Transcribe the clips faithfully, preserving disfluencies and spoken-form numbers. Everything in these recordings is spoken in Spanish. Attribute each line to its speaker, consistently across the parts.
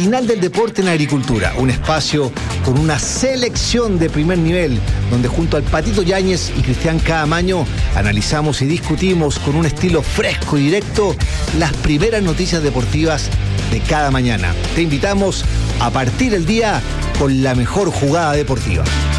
Speaker 1: matinal del deporte en agricultura, un espacio con una selección de primer nivel, donde junto al Patito Yáñez y Cristian Caamaño analizamos y discutimos con un estilo fresco y directo las primeras noticias deportivas de cada mañana. Te invitamos a partir el día con la mejor jugada deportiva.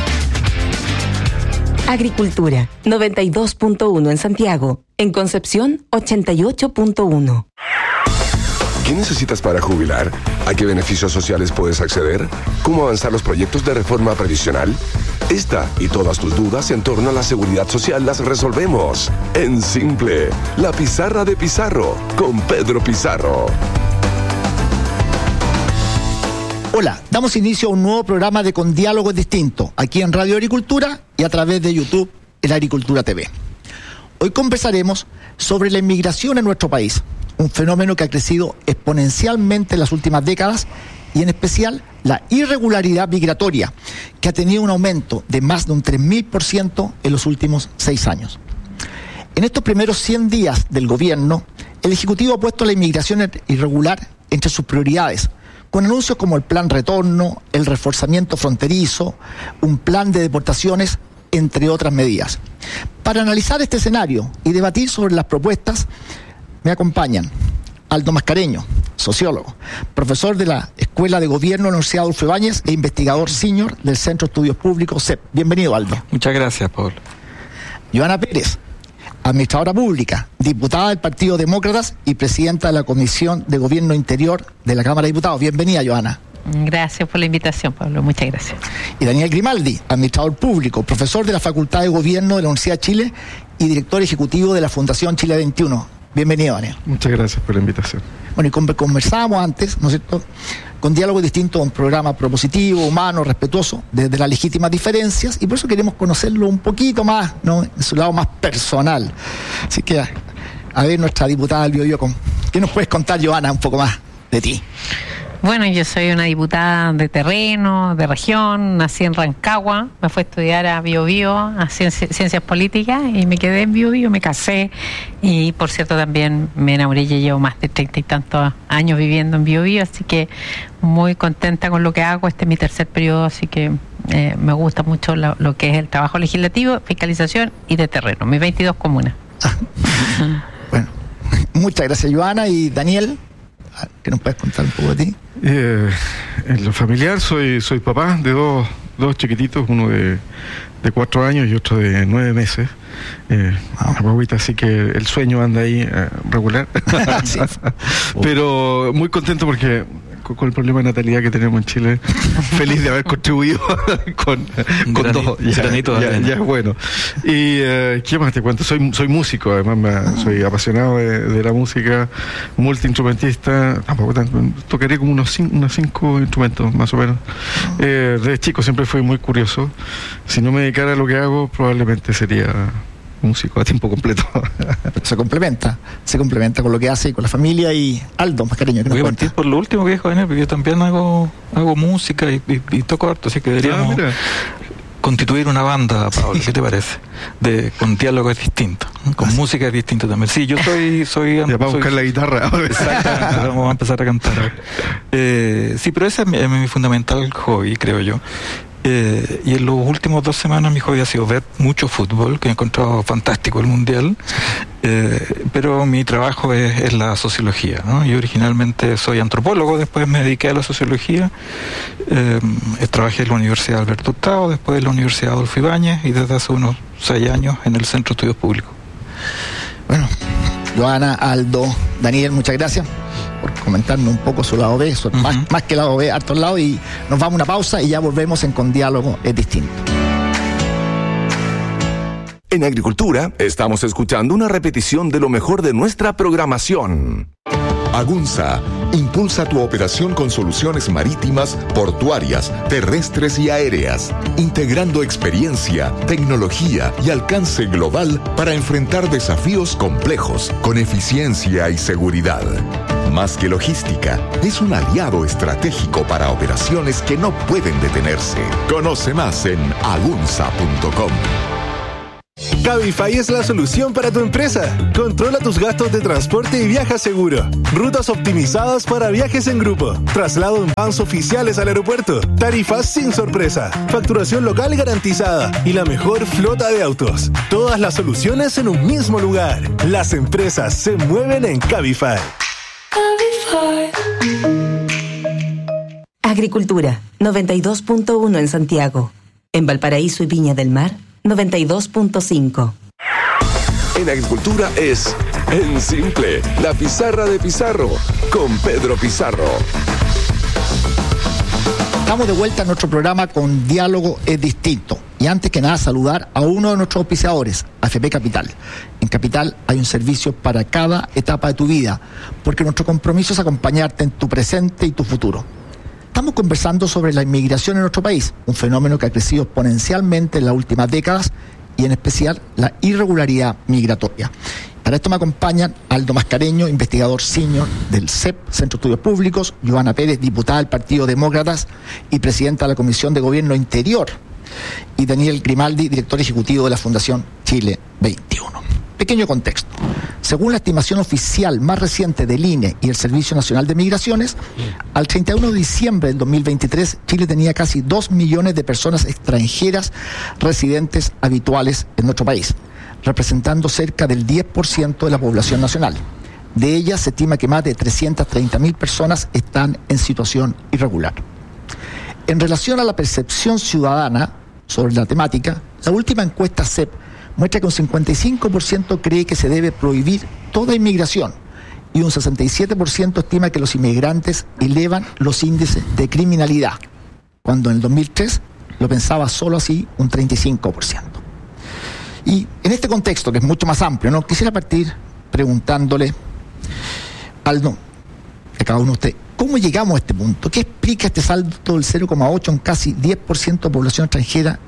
Speaker 2: Agricultura, noventa y dos punto uno en Santiago. En Concepción, ochenta y ocho punto uno.
Speaker 3: ¿Qué necesitas para jubilar? ¿A qué beneficios sociales puedes acceder? ¿Cómo avanzar los proyectos de reforma previsional? Esta y todas tus dudas en torno a la seguridad social las resolvemos en Simple, la pizarra de Pizarro, con Pedro Pizarro.
Speaker 4: Hola, damos inicio a un nuevo programa de Con Diálogos Distintos, aquí en Radio Agricultura y a través de YouTube en Agricultura T V. Hoy conversaremos sobre la inmigración en nuestro país, un fenómeno que ha crecido exponencialmente en las últimas décadas y en especial la irregularidad migratoria, que ha tenido un aumento de más de un tres mil por ciento en los últimos seis años. En estos primeros cien días del gobierno, el Ejecutivo ha puesto la inmigración irregular entre sus prioridades, con anuncios como el Plan Retorno, el reforzamiento fronterizo, un plan de deportaciones, entre otras medidas. Para analizar este escenario y debatir sobre las propuestas, me acompañan Aldo Mascareño, sociólogo, profesor de la Escuela de Gobierno de la Universidad Adolfo Ibáñez e investigador senior del Centro de Estudios Públicos C E P. Bienvenido, Aldo.
Speaker 5: Muchas gracias, Pablo.
Speaker 4: Joana Pérez, administradora pública, diputada del Partido Demócratas y presidenta de la Comisión de Gobierno Interior de la Cámara de Diputados. Bienvenida, Joana.
Speaker 6: Gracias por la invitación, Pablo. Muchas gracias.
Speaker 4: Y Daniel Grimaldi, administrador público, profesor de la Facultad de Gobierno de la Universidad de Chile y director ejecutivo de la Fundación Chile veintiuno. Bienvenido, Daniel.
Speaker 5: Muchas gracias por la invitación.
Speaker 4: Bueno, y conversábamos antes, ¿no es cierto?, con Diálogo Distinto, un programa propositivo, humano, respetuoso, desde las legítimas diferencias, y por eso queremos conocerlo un poquito más, ¿no?, en su lado más personal. Así que, a, a ver, nuestra diputada del Biobío, ¿qué nos puedes contar, Joana, un poco más de ti?
Speaker 6: Bueno, yo soy una diputada de terreno, de región, nací en Rancagua, me fui a estudiar a Biobío, a ciencias, ciencias políticas, y me quedé en Biobío, me casé, y por cierto también me enamoré, ya llevo más de treinta y tantos años viviendo en Biobío, así que muy contenta con lo que hago. Este es mi tercer periodo, así que eh, me gusta mucho lo, lo que es el trabajo legislativo, fiscalización y de terreno, mis veintidós comunas.
Speaker 4: Bueno, muchas gracias, Joana. Y Daniel, ¿qué nos puedes contar un poco de ti?
Speaker 5: Eh, en lo familiar soy soy papá de dos, dos chiquititos, uno de, de cuatro años y otro de nueve meses. Eh, wow. Una guaguita, así que el sueño anda ahí eh, regular. Sí. Pero muy contento porque con, con el problema de natalidad que tenemos en Chile, feliz de haber contribuido con, con
Speaker 7: Granito,
Speaker 5: todo. Ya,
Speaker 7: granito
Speaker 5: ya, ya es bueno. Y eh, ¿qué más te cuento? Soy, soy músico, además me, soy apasionado de, de la música, multiinstrumentista, tampoco tanto, tocaré como unos cinco, unos cinco instrumentos más o menos. Eh, desde chico siempre fui muy curioso. Si no me dedicara a lo que hago, probablemente sería músico a tiempo completo.
Speaker 4: Se complementa, se complementa con lo que hace y con la familia. Y Aldo Mascareño, ¿qué nos
Speaker 7: Voy a
Speaker 4: cuenta?
Speaker 7: partir por lo último que dijo Daniel, porque yo también hago hago música y, y, y toco harto, así que deberíamos
Speaker 5: Ah,
Speaker 7: constituir una banda, Pablo, ¿qué te parece? De con diálogos distintos, con música distinta también. Sí, yo soy soy
Speaker 5: Ya para
Speaker 7: soy,
Speaker 5: buscar la guitarra.
Speaker 7: Exactamente, vamos a empezar a cantar. Eh, sí, pero ese es mi, es mi fundamental hobby, creo yo. Eh, y en los últimos dos semanas mi hobby ha sido ver mucho fútbol, que he encontrado fantástico el mundial, eh, pero mi trabajo es, es la sociología, ¿no? Yo originalmente soy antropólogo, después me dediqué a la sociología, eh, trabajé en la Universidad Alberto Hurtado, después en la Universidad Adolfo Ibáñez y desde hace unos seis años en el Centro de Estudios Públicos.
Speaker 4: Bueno, Joana, Aldo, Daniel, muchas gracias por comentarnos un poco su lado B, su, uh-huh. más, más que lado B, hartos lados, y nos vamos a una pausa y ya volvemos en Con Diálogo es Distinto.
Speaker 3: En Agricultura estamos escuchando una repetición de lo mejor de nuestra programación. Agunza impulsa tu operación con soluciones marítimas, portuarias, terrestres y aéreas, integrando experiencia, tecnología y alcance global para enfrentar desafíos complejos con eficiencia y seguridad. Más que logística, es un aliado estratégico para operaciones que no pueden detenerse. Conoce más en agunza punto com.
Speaker 8: Cabify es la solución para tu empresa. Controla tus gastos de transporte y viaja seguro. Rutas optimizadas para viajes en grupo. Traslado en vans oficiales al aeropuerto. Tarifas sin sorpresa. Facturación local garantizada. Y la mejor flota de autos. Todas las soluciones en un mismo lugar. Las empresas se mueven en Cabify.
Speaker 2: Agricultura, noventa y dos punto uno en Santiago. En Valparaíso y Viña del Mar, noventa y dos punto cinco.
Speaker 3: En Agricultura es En Simple, la pizarra de Pizarro, con Pedro Pizarro.
Speaker 4: Estamos de vuelta en nuestro programa con Diálogo es Distinto. Y antes que nada, saludar a uno de nuestros auspiciadores, A F P Capital. En Capital hay un servicio para cada etapa de tu vida, porque nuestro compromiso es acompañarte en tu presente y tu futuro. Estamos conversando sobre la inmigración en nuestro país, un fenómeno que ha crecido exponencialmente en las últimas décadas y en especial la irregularidad migratoria. Para esto me acompañan Aldo Mascareño, investigador senior del C E P, Centro de Estudios Públicos, Joana Pérez, diputada del Partido Demócratas y presidenta de la Comisión de Gobierno Interior, y Daniel Grimaldi, director ejecutivo de la Fundación Chile veintiuno. Pequeño contexto. Según la estimación oficial más reciente del I N E y el Servicio Nacional de Migraciones, al treinta y uno de diciembre del dos mil veintitrés, Chile tenía casi dos millones de personas extranjeras residentes habituales en nuestro país, representando cerca del diez por ciento de la población nacional. De ellas se estima que más de trescientas treinta mil personas están en situación irregular. En relación a la percepción ciudadana sobre la temática, la última encuesta C E P muestra que un cincuenta y cinco por ciento cree que se debe prohibir toda inmigración y un sesenta y siete por ciento estima que los inmigrantes elevan los índices de criminalidad, cuando en el dos mil tres lo pensaba solo así un treinta y cinco por ciento. Y en este contexto, que es mucho más amplio, ¿no?, quisiera partir preguntándole, Aldo, a cada uno de ustedes, ¿cómo llegamos a este punto? ¿Qué explica este salto del cero coma ocho en casi diez por ciento de población extranjera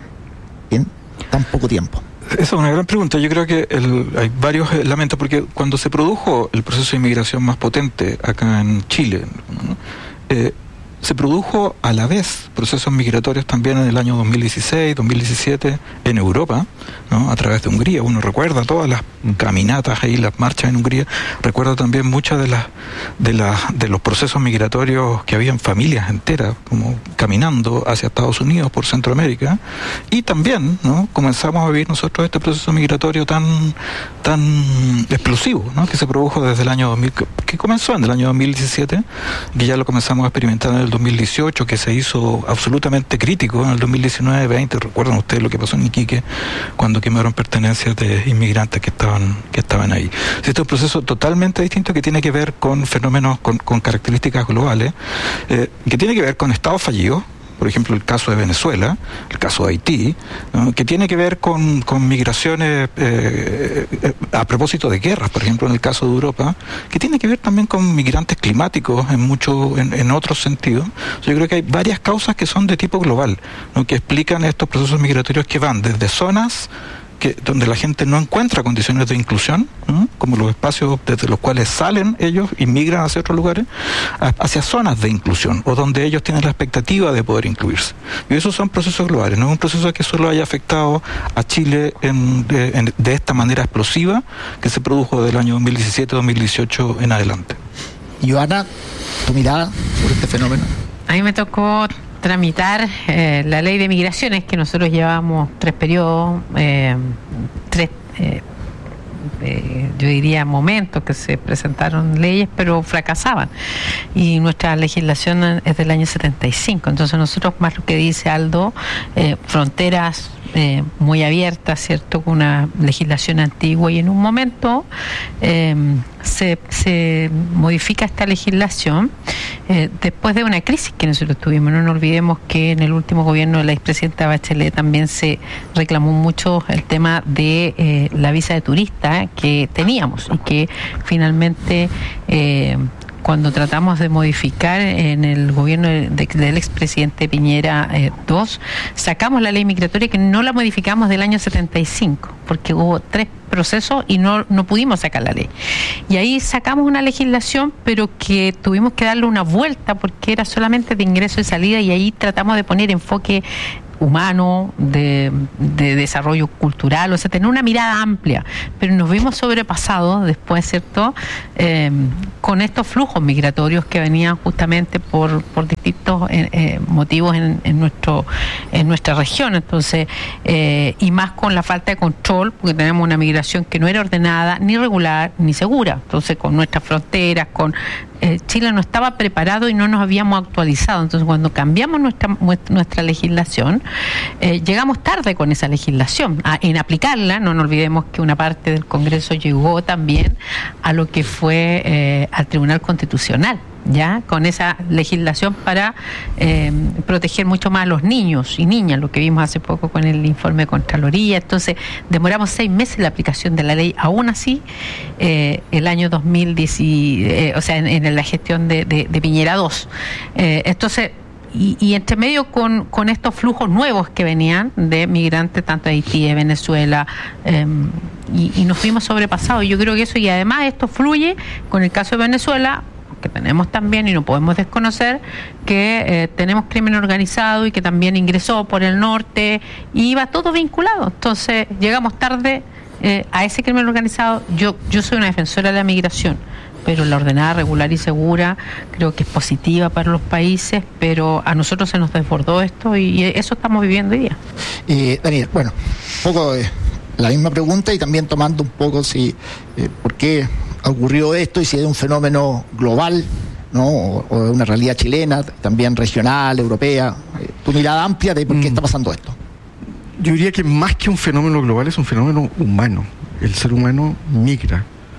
Speaker 4: en tan poco tiempo?
Speaker 7: Esa es una gran pregunta. Yo creo que el, hay varios elementos, porque cuando se produjo el proceso de inmigración más potente acá en Chile, ¿no?, eh, se produjo a la vez procesos migratorios también en el año dos mil dieciséis, dos mil diecisiete en Europa, ¿no?, a través de Hungría. Uno recuerda todas las caminatas ahí, las marchas en Hungría. Recuerda también muchas de las de las de los procesos migratorios que habían familias enteras como caminando hacia Estados Unidos por Centroamérica. Y también, ¿no?, comenzamos a vivir nosotros este proceso migratorio tan tan explosivo, ¿no?, que se produjo desde el año dos mil, que comenzó en el año dos mil diecisiete, que ya lo comenzamos a experimentar en el dos mil dieciocho, que se hizo absolutamente crítico en el dos mil diecinueve veinte. Recuerdan ustedes lo que pasó en Iquique cuando quemaron pertenencias de inmigrantes que estaban que estaban ahí. Este es un proceso totalmente distinto que tiene que ver con fenómenos con, con características globales, eh, que tiene que ver con estados fallidos. Por ejemplo, el caso de Venezuela, el caso de Haití, ¿no?, que tiene que ver con, con migraciones eh, eh, a propósito de guerras, por ejemplo, en el caso de Europa, que tiene que ver también con migrantes climáticos en mucho, en, en otros sentidos. Yo creo que hay varias causas que son de tipo global, ¿no?, que explican estos procesos migratorios que van desde zonas que, donde la gente no encuentra condiciones de inclusión, ¿no?, como los espacios desde los cuales salen ellos y migran hacia otros lugares, a, hacia zonas de inclusión, o donde ellos tienen la expectativa de poder incluirse. Y esos son procesos globales, no es un proceso que solo haya afectado a Chile en, de, en, de esta manera explosiva que se produjo del año dos mil diecisiete dos mil dieciocho en adelante.
Speaker 4: Joana, tu mirada sobre este fenómeno.
Speaker 6: A mí me tocó tramitar eh, la ley de migraciones, que nosotros llevamos tres periodos, eh, tres, eh, eh, yo diría momentos que se presentaron leyes, pero fracasaban. Y nuestra legislación es del año setenta y cinco, entonces nosotros, más lo que dice Aldo, eh, fronteras eh, muy abiertas, ¿cierto?, con una legislación antigua, y en un momento eh, se, se modifica esta legislación eh, después de una crisis que nosotros tuvimos. No nos olvidemos que en el último gobierno de la expresidenta Bachelet también se reclamó mucho el tema de eh, la visa de turista que teníamos, y que finalmente eh, cuando tratamos de modificar en el gobierno de, de, del expresidente Piñera eh, dos, sacamos la ley migratoria, que no la modificamos del año setenta y cinco, porque hubo tres procesos y no, no pudimos sacar la ley. Y ahí sacamos una legislación, pero que tuvimos que darle una vuelta porque era solamente de ingreso y salida, y ahí tratamos de poner enfoque humano, de, de desarrollo cultural, o sea, tener una mirada amplia, pero nos vimos sobrepasados después, ¿cierto?, eh, con estos flujos migratorios que venían justamente por, por distintos eh, eh, motivos en, en nuestro en nuestra región. Entonces, eh, y más con la falta de control, porque tenemos una migración que no era ordenada, ni regular, ni segura. Entonces, con nuestras fronteras, con eh, Chile no estaba preparado y no nos habíamos actualizado. Entonces, cuando cambiamos nuestra nuestra legislación, eh, llegamos tarde con esa legislación a, en aplicarla. No nos olvidemos que una parte del Congreso llegó también a lo que fue eh, al Tribunal Constitucional, ya con esa legislación para eh, proteger mucho más a los niños y niñas, lo que vimos hace poco con el informe de Contraloría. Entonces demoramos seis meses en la aplicación de la ley. Aún así, eh, el año dos mil diez, eh, o sea, en, en la gestión de, de, de Piñera dos. Eh, entonces, y, y entre medio con, con estos flujos nuevos que venían de migrantes, tanto de Haití, de Venezuela, eh, y, y nos fuimos sobrepasados. Yo creo que eso, y además esto fluye con el caso de Venezuela, que tenemos también, y no podemos desconocer que eh, tenemos crimen organizado y que también ingresó por el norte y iba todo vinculado. Entonces llegamos tarde eh, a ese crimen organizado. Yo yo soy una defensora de la migración, pero la ordenada, regular y segura creo que es positiva para los países, pero a nosotros se nos desbordó esto y eso estamos viviendo hoy día.
Speaker 4: Eh, Daniel, bueno, un poco eh, la misma pregunta y también tomando un poco si eh, por qué ocurrió esto y si es un fenómeno global, ¿no? O, o una realidad chilena, también regional, europea. Eh, tu mirada amplia de por qué está pasando esto.
Speaker 5: Yo diría que más que un fenómeno global es un fenómeno humano. El ser humano migra.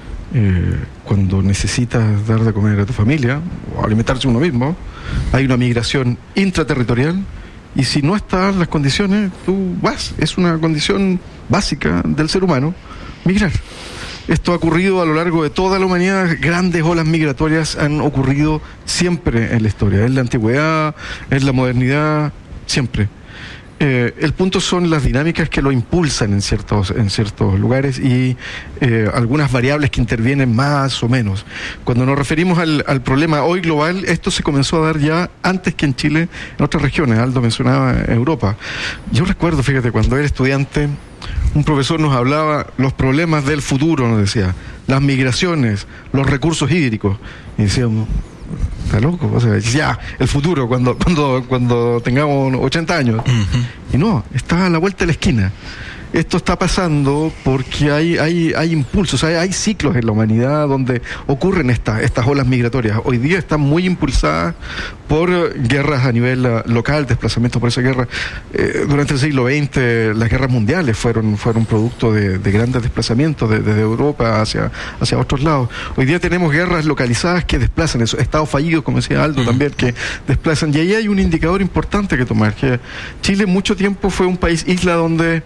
Speaker 5: Eh, cuando necesitas dar de comer a tu familia o alimentarse uno mismo, hay una migración intraterritorial y si no están las condiciones, tú vas. Es una condición básica del ser humano migrar. Esto ha ocurrido a lo largo de toda la humanidad. Grandes olas migratorias han ocurrido siempre en la historia, en la antigüedad, en la modernidad, siempre. Eh, el punto son las dinámicas que lo impulsan en ciertos, en ciertos lugares y eh, algunas variables que intervienen más o menos. Cuando nos referimos al, al problema hoy global, esto se comenzó a dar ya antes que en Chile, en otras regiones. Aldo mencionaba Europa. Yo recuerdo, fíjate, cuando era estudiante, un profesor nos hablaba los problemas del futuro, nos decía, las migraciones, los recursos hídricos, y decíamos, está loco, o sea, ya, el futuro, cuando cuando cuando tengamos ochenta años. Uh-huh. Y no, está a la vuelta de la esquina. Esto está pasando porque hay hay hay impulsos, hay, hay ciclos en la humanidad donde ocurren estas estas olas migratorias. Hoy día están muy impulsadas por guerras a nivel uh, local, desplazamientos por esa guerra. Eh, durante el siglo veinte las guerras mundiales fueron fueron producto de, de grandes desplazamientos desde de, de Europa hacia hacia otros lados. Hoy día tenemos guerras localizadas que desplazan, esos estados fallidos, como decía Aldo, uh-huh. también, que desplazan. Y ahí hay un indicador importante que tomar, que Chile mucho tiempo fue un país isla donde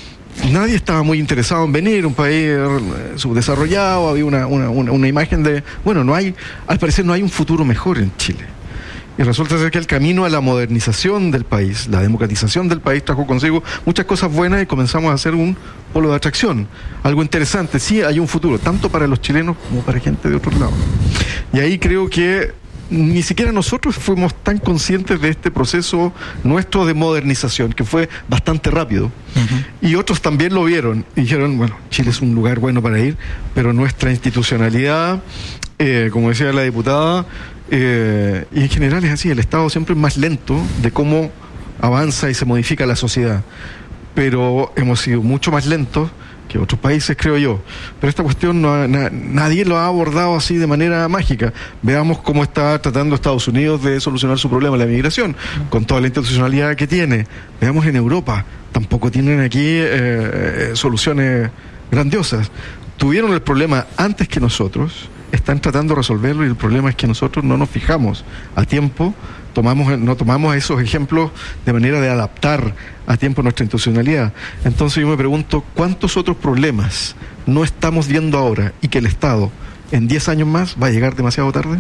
Speaker 5: nadie estaba muy interesado en venir, un país subdesarrollado, había una, una, una, una imagen de, bueno, no hay, al parecer no hay un futuro mejor en Chile. Y resulta ser que el camino a la modernización del país, la democratización del país trajo consigo muchas cosas buenas y comenzamos a hacer un polo de atracción, algo interesante. Sí, hay un futuro, tanto para los chilenos como para gente de otros lados. Y ahí creo que ni siquiera nosotros fuimos tan conscientes de este proceso nuestro de modernización, que fue bastante rápido. Uh-huh. Y otros también lo vieron y dijeron, bueno, Chile es un lugar bueno para ir, pero nuestra institucionalidad, eh, como decía la diputada, eh, y en general es así, el Estado siempre es más lento de cómo avanza y se modifica la sociedad. Pero hemos sido mucho más lentos que otros países, creo yo. Pero esta cuestión no, na, nadie lo ha abordado así de manera mágica. Veamos cómo está tratando Estados Unidos de solucionar su problema, la migración, con toda la institucionalidad que tiene. Veamos en Europa, tampoco tienen aquí eh, soluciones grandiosas. Tuvieron el problema antes que nosotros, están tratando de resolverlo y el problema es que nosotros no nos fijamos a tiempo, tomamos no tomamos esos ejemplos de manera de adaptar a tiempo nuestra institucionalidad. Entonces yo me pregunto, ¿cuántos otros problemas no estamos viendo ahora y que el Estado en diez años más va a llegar demasiado tarde?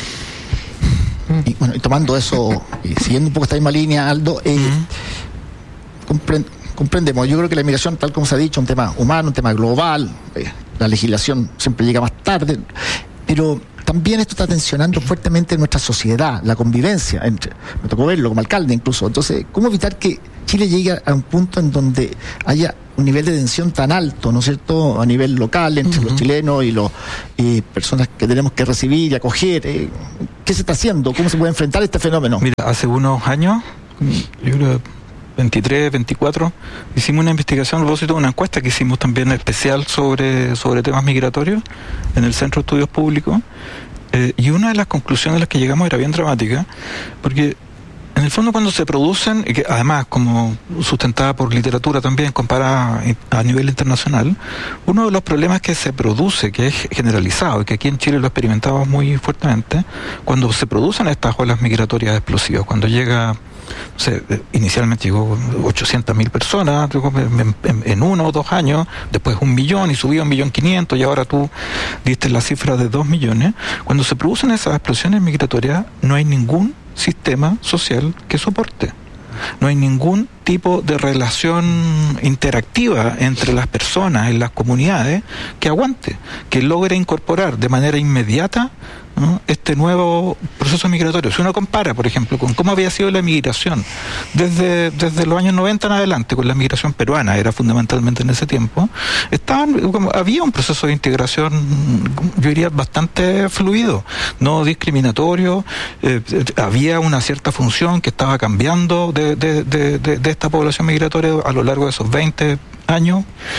Speaker 4: Y, bueno, y tomando eso, y siguiendo un poco esta misma línea, Aldo, eh, uh-huh. comprend- comprendemos, yo creo que la inmigración, tal como se ha dicho, un tema humano, un tema global, eh, la legislación siempre llega más tarde, pero también esto está tensionando fuertemente nuestra sociedad, la convivencia, entre, me tocó verlo como alcalde incluso. Entonces, ¿cómo evitar que Chile llegue a un punto en donde haya un nivel de tensión tan alto, ¿no es cierto?, a nivel local, entre uh-huh. los chilenos y las eh, personas que tenemos que recibir y acoger? Eh, ¿Qué se está haciendo? ¿Cómo se puede enfrentar este fenómeno?
Speaker 7: Mira, hace unos años, yo creo veintitrés, veinticuatro, hicimos una investigación a propósito de una encuesta que hicimos también especial sobre, sobre temas migratorios en el Centro de Estudios Públicos, eh, y una de las conclusiones a las que llegamos era bien dramática, porque en el fondo cuando se producen, y que además como sustentada por literatura también comparada a nivel internacional, uno de los problemas que se produce, que es generalizado y que aquí en Chile lo experimentamos muy fuertemente, cuando se producen estas olas migratorias explosivas, cuando llega, no sé, inicialmente llegó ochocientas mil personas en, en, en uno o dos años, después un millón y subió a un millón quinientos y ahora tú diste la cifra de dos millones. Cuando se producen esas explosiones migratorias no hay ningún sistema social que soporte. No hay ningún tipo de relación interactiva entre las personas en las comunidades que aguante, que logre incorporar de manera inmediata, ¿no?, este nuevo proceso migratorio. Si uno compara, por ejemplo, con cómo había sido la migración desde, desde los años noventa en adelante, con la migración peruana, era fundamentalmente en ese tiempo, estaban, como, había un proceso de integración, yo diría, bastante fluido, no discriminatorio, eh, había una cierta función que estaba cambiando de, de, de, de, de esta población migratoria a lo largo de esos veinte años,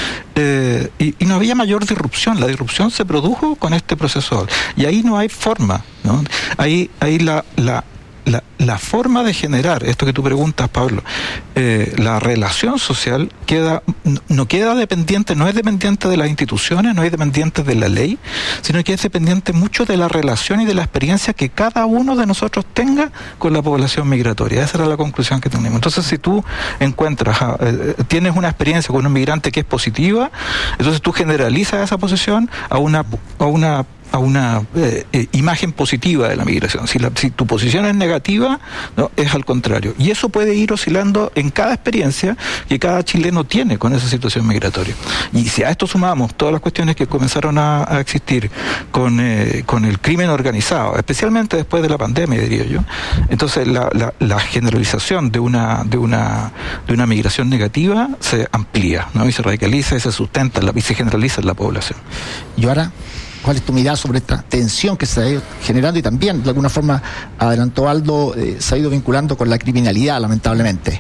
Speaker 7: eh, y, y no había mayor disrupción. La disrupción se produjo con este proceso y ahí no hay forma, ¿no? Ahí, ahí la, la, la, la forma de generar esto que tú preguntas, Pablo, eh, la relación social queda, no queda dependiente, no es dependiente de las instituciones, no es dependiente de la ley, sino que es dependiente mucho de la relación y de la experiencia que cada uno de nosotros tenga con la población migratoria. Esa era la conclusión que tenemos. Entonces, si tú encuentras, eh, tienes una experiencia con un migrante que es positiva, entonces tú generalizas esa posición a una, a una a una eh, eh, imagen positiva de la migración. Si, la, si tu posición es negativa, no, es al contrario. Y eso puede ir oscilando en cada experiencia que cada chileno tiene con esa situación migratoria. Y si a esto sumamos todas las cuestiones que comenzaron a, a existir con, eh, con el crimen organizado, especialmente después de la pandemia, diría yo, entonces la, la, la generalización de una, de una, de una migración negativa se amplía, ¿no? Y se radicaliza y se sustenta la, y se generaliza en la población.
Speaker 4: Y ahora, ¿cuál es tu mirada sobre esta tensión que se ha ido generando y también, de alguna forma, adelantó Aldo, eh, se ha ido vinculando con la criminalidad, lamentablemente?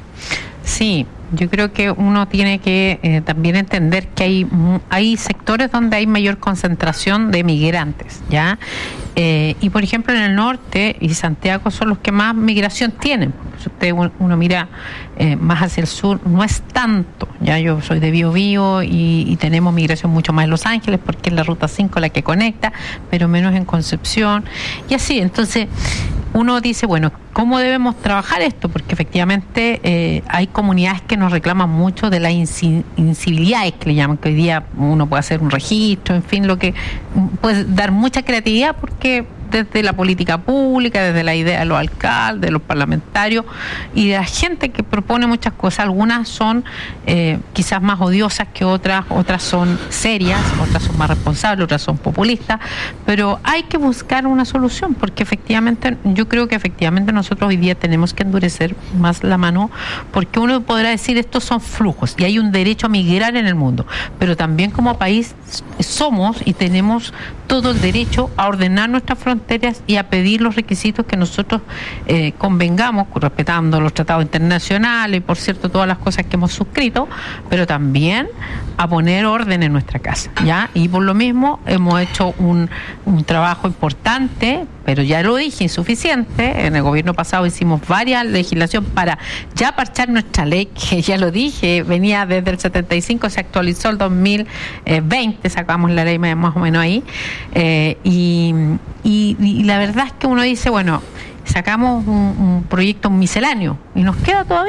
Speaker 6: Sí, yo creo que uno tiene que eh, también entender que hay hay sectores donde hay mayor concentración de migrantes, ¿ya? Eh, y por ejemplo en el norte y Santiago son los que más migración tienen. Si usted uno mira eh, más hacia el sur, no es tanto, ya yo soy de Biobío y, y tenemos migración mucho más en Los Ángeles porque es la ruta cinco la que conecta, pero menos en Concepción y así. Entonces uno dice, bueno, ¿cómo debemos trabajar esto? Porque efectivamente eh, hay comunidades que nos reclaman mucho de las incivilidades que le llaman, que hoy día uno puede hacer un registro, en fin, lo que puede dar mucha creatividad porque desde la política pública, desde la idea de los alcaldes, de los parlamentarios y de la gente que propone muchas cosas, algunas son eh, quizás más odiosas que otras, otras son serias, otras son más responsables, otras son populistas, pero hay que buscar una solución porque efectivamente, yo creo que efectivamente nosotros hoy día tenemos que endurecer más la mano porque uno podrá decir estos son flujos y hay un derecho a migrar en el mundo, pero también como país somos y tenemos todo el derecho a ordenar nuestras fronteras y a pedir los requisitos que nosotros eh, convengamos, respetando los tratados internacionales y por cierto todas las cosas que hemos suscrito, pero también a poner orden en nuestra casa, ¿ya? Y por lo mismo hemos hecho un, un trabajo importante, pero ya lo dije, insuficiente. En el gobierno pasado hicimos varias legislación para ya parchar nuestra ley, que ya lo dije, venía desde el setenta y cinco, se actualizó el dos mil veinte, sacamos la ley más o menos ahí, eh, y, y, y la verdad es que uno dice, bueno, sacamos un, un proyecto misceláneo y nos queda todavía.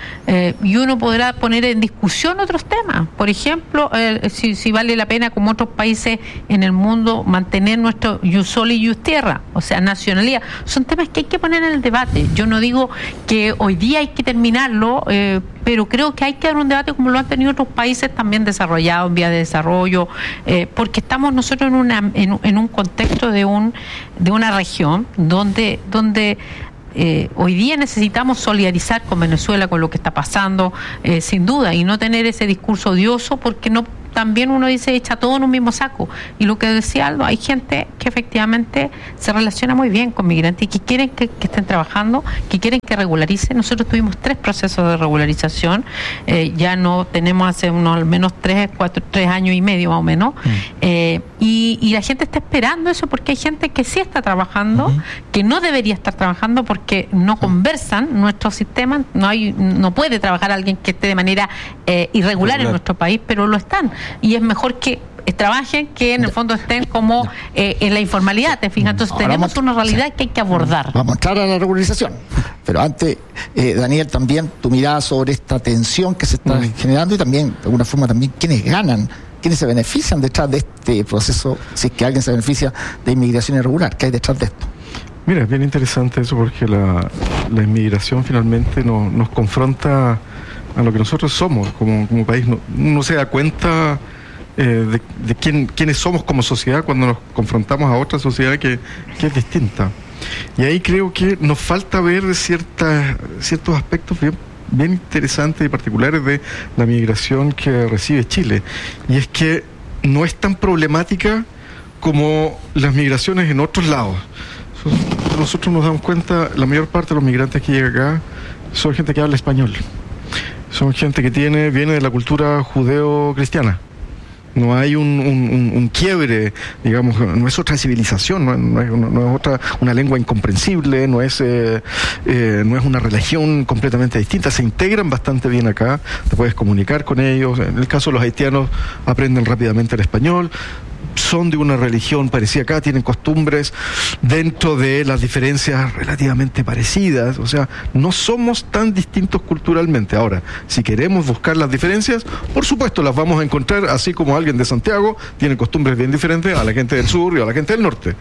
Speaker 6: eh, y uno podrá poner en discusión otros temas. Por ejemplo, eh, si, si vale la pena, como otros países en el mundo, mantener nuestro ius soli y ius tierra, o sea, nacionalidad. Son temas que hay que poner en el debate. Yo no digo que hoy día hay que terminarlo, eh, pero creo que hay que dar un debate como lo han tenido otros países también desarrollados, en vías de desarrollo, eh, porque estamos nosotros en, una, en, en un contexto de un de una región donde donde Eh, hoy día necesitamos solidarizar con Venezuela, con lo que está pasando, eh, sin duda, y no tener ese discurso odioso, porque no también uno dice echa todo en un mismo saco. Y lo que decía Aldo, hay gente que efectivamente se relaciona muy bien con migrantes y que quieren que, que estén trabajando, que quieren que regularicen. Nosotros tuvimos tres procesos de regularización, eh, ya no tenemos hace unos al menos tres, cuatro, tres años y medio más o menos, mm. eh, y, y la gente está esperando eso porque hay gente que sí está trabajando, uh-huh. que no debería estar trabajando porque no conversan nuestros sistemas, no hay, no puede trabajar alguien que esté de manera eh, irregular en nuestro país, pero lo están. Y es mejor que trabajen que en el fondo estén como eh, en la informalidad, ¿te fijas? Entonces Ahora tenemos vamos, una realidad sí. que hay que abordar.
Speaker 4: Vamos a entrar a la regularización, pero antes, eh, Daniel, también tu mirada sobre esta tensión que se está mm. generando y también, de alguna forma, también quiénes ganan, quiénes se benefician detrás de este proceso, si es que alguien se beneficia de inmigración irregular, ¿qué hay detrás de esto?
Speaker 5: Mira, es bien interesante eso porque la, la inmigración finalmente no, nos confronta a lo que nosotros somos como, como país. No, uno se da cuenta eh, de, de quién, quiénes somos como sociedad cuando nos confrontamos a otra sociedad que, que es distinta. Y ahí creo que nos falta ver ciertas, ciertos aspectos bien, bien interesantes y particulares de la migración que recibe Chile. Y es que no es tan problemática como las migraciones en otros lados. Nosotros nos damos cuenta, la mayor parte de los migrantes que llega acá son gente que habla español. Son gente que tiene viene de la cultura judeo-cristiana. No hay un, un, un quiebre, digamos, no es otra civilización, no, no, es, no es otra una lengua incomprensible, no es eh, eh, no es una religión completamente distinta. Se integran bastante bien acá, te puedes comunicar con ellos. En el caso de los haitianos, aprenden rápidamente el español. Son de una religión parecida acá, tienen costumbres dentro de las diferencias relativamente parecidas, o sea, no somos tan distintos culturalmente. Ahora, si queremos buscar las diferencias, por supuesto las vamos a encontrar, así como alguien de Santiago tiene costumbres bien diferentes a la gente del sur y a la gente del norte.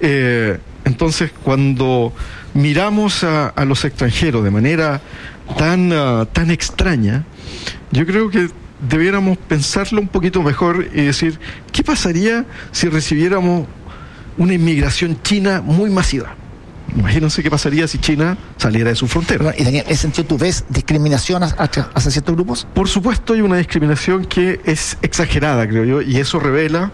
Speaker 5: Eh, entonces, cuando miramos a, a los extranjeros de manera tan, uh, tan extraña, yo creo que debiéramos pensarlo un poquito mejor y decir, ¿qué pasaría si recibiéramos una inmigración china muy masiva? Imagínense qué pasaría si China saliera de su frontera.
Speaker 4: Y Daniel, ¿en ese sentido tú ves discriminación hacia, hacia ciertos grupos?
Speaker 5: Por supuesto hay una discriminación que es exagerada, creo yo, y eso revela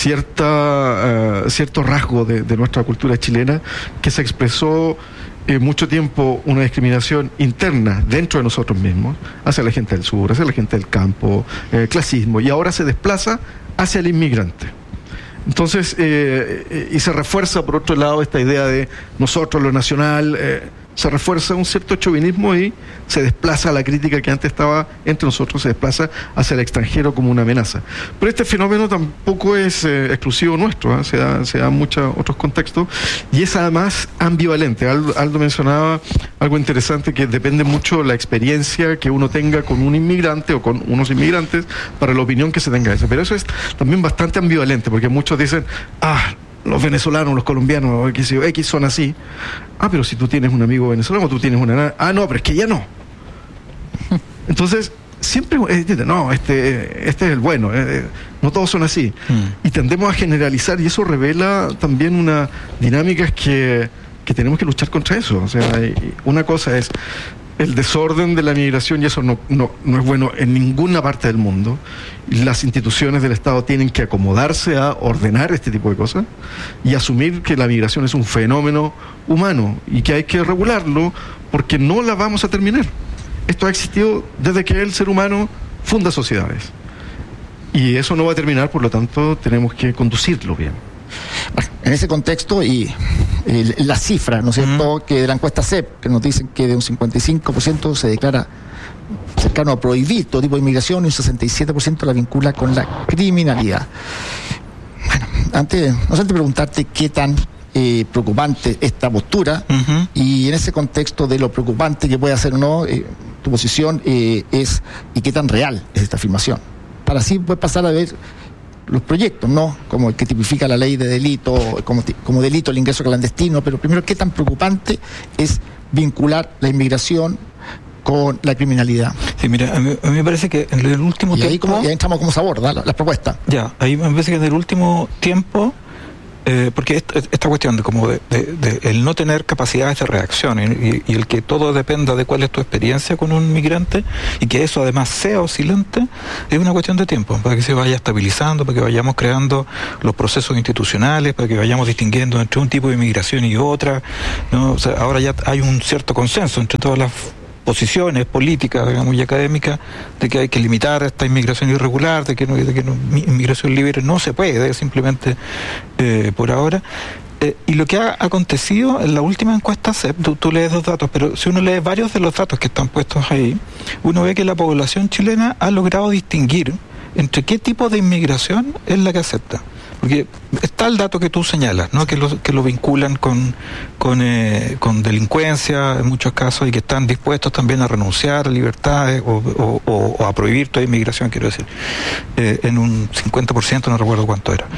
Speaker 5: cierta, uh, cierto rasgo de, de nuestra cultura chilena que se expresó Eh, mucho tiempo una discriminación interna dentro de nosotros mismos, hacia la gente del sur, hacia la gente del campo, eh, clasismo, y ahora se desplaza hacia el inmigrante. Entonces, eh, eh, y se refuerza por otro lado esta idea de nosotros, lo nacional, eh, se refuerza un cierto chauvinismo y se desplaza la crítica que antes estaba entre nosotros, se desplaza hacia el extranjero como una amenaza. Pero este fenómeno tampoco es eh, exclusivo nuestro, ¿eh? se da, se da en muchos otros contextos y es además ambivalente. Aldo, Aldo mencionaba algo interesante, que depende mucho la experiencia que uno tenga con un inmigrante o con unos inmigrantes para la opinión que se tenga de eso. Pero eso es también bastante ambivalente, porque muchos dicen, ah, los venezolanos, los colombianos, X, X son así. Ah, pero si tú tienes un amigo venezolano, tú tienes una... Ah, no, pero es que ya no. Entonces, siempre... No, este, este es el bueno. Eh, no todos son así. Mm. Y tendemos a generalizar, y eso revela también una dinámica que, que tenemos que luchar contra eso. O sea, una cosa es el desorden de la migración, y eso no, no, no es bueno en ninguna parte del mundo. Las instituciones del Estado tienen que acomodarse a ordenar este tipo de cosas y asumir que la migración es un fenómeno humano y que hay que regularlo, porque no la vamos a terminar. Esto ha existido desde que el ser humano funda sociedades y eso no va a terminar, por lo tanto tenemos que conducirlo bien.
Speaker 4: Bueno, en ese contexto y eh, las cifras, ¿no es cierto?, uh-huh. que de la encuesta C E P, que nos dicen que de un cincuenta y cinco por ciento se declara cercano a prohibir todo tipo de inmigración y un sesenta y siete por ciento la vincula con la criminalidad. Bueno, antes, no sé, antes de preguntarte qué tan eh, preocupante esta postura, uh-huh. y en ese contexto de lo preocupante que puede ser o no, eh, tu posición eh, es y qué tan real es esta afirmación. Para así poder pasar a ver los proyectos, ¿no? Como el que tipifica la ley de delito, como, como delito el ingreso clandestino, pero primero, ¿qué tan preocupante es vincular la inmigración con la criminalidad?
Speaker 7: Sí, mira, a mí, a mí me parece que en el último
Speaker 4: y
Speaker 7: tiempo...
Speaker 4: Ahí como, y ahí entramos como se aborda la, la propuesta.
Speaker 7: Ya, ahí me parece que en el último tiempo... Eh, porque esta, esta cuestión de como de, de, de el no tener capacidades de reacción y, y el que todo dependa de cuál es tu experiencia con un migrante y que eso además sea oscilante, es una cuestión de tiempo, para que se vaya estabilizando, para que vayamos creando los procesos institucionales, para que vayamos distinguiendo entre un tipo de inmigración y otra, ¿no? O sea, ahora ya hay un cierto consenso entre todas las posiciones políticas, digamos, y académicas, de que hay que limitar esta inmigración irregular, de que, no, de que no, inmigración libre no se puede, simplemente eh, por ahora. Eh, y lo que ha acontecido en la última encuesta C E P, tú, tú lees dos datos, pero si uno lee varios de los datos que están puestos ahí, uno ve que la población chilena ha logrado distinguir entre qué tipo de inmigración es la que acepta. Porque está el dato que tú señalas, ¿no? Que lo, que lo vinculan con con, eh, con delincuencia en muchos casos y que están dispuestos también a renunciar a libertades o, o, o, o a prohibir toda inmigración, quiero decir, eh, en un cincuenta por ciento, no recuerdo cuánto era.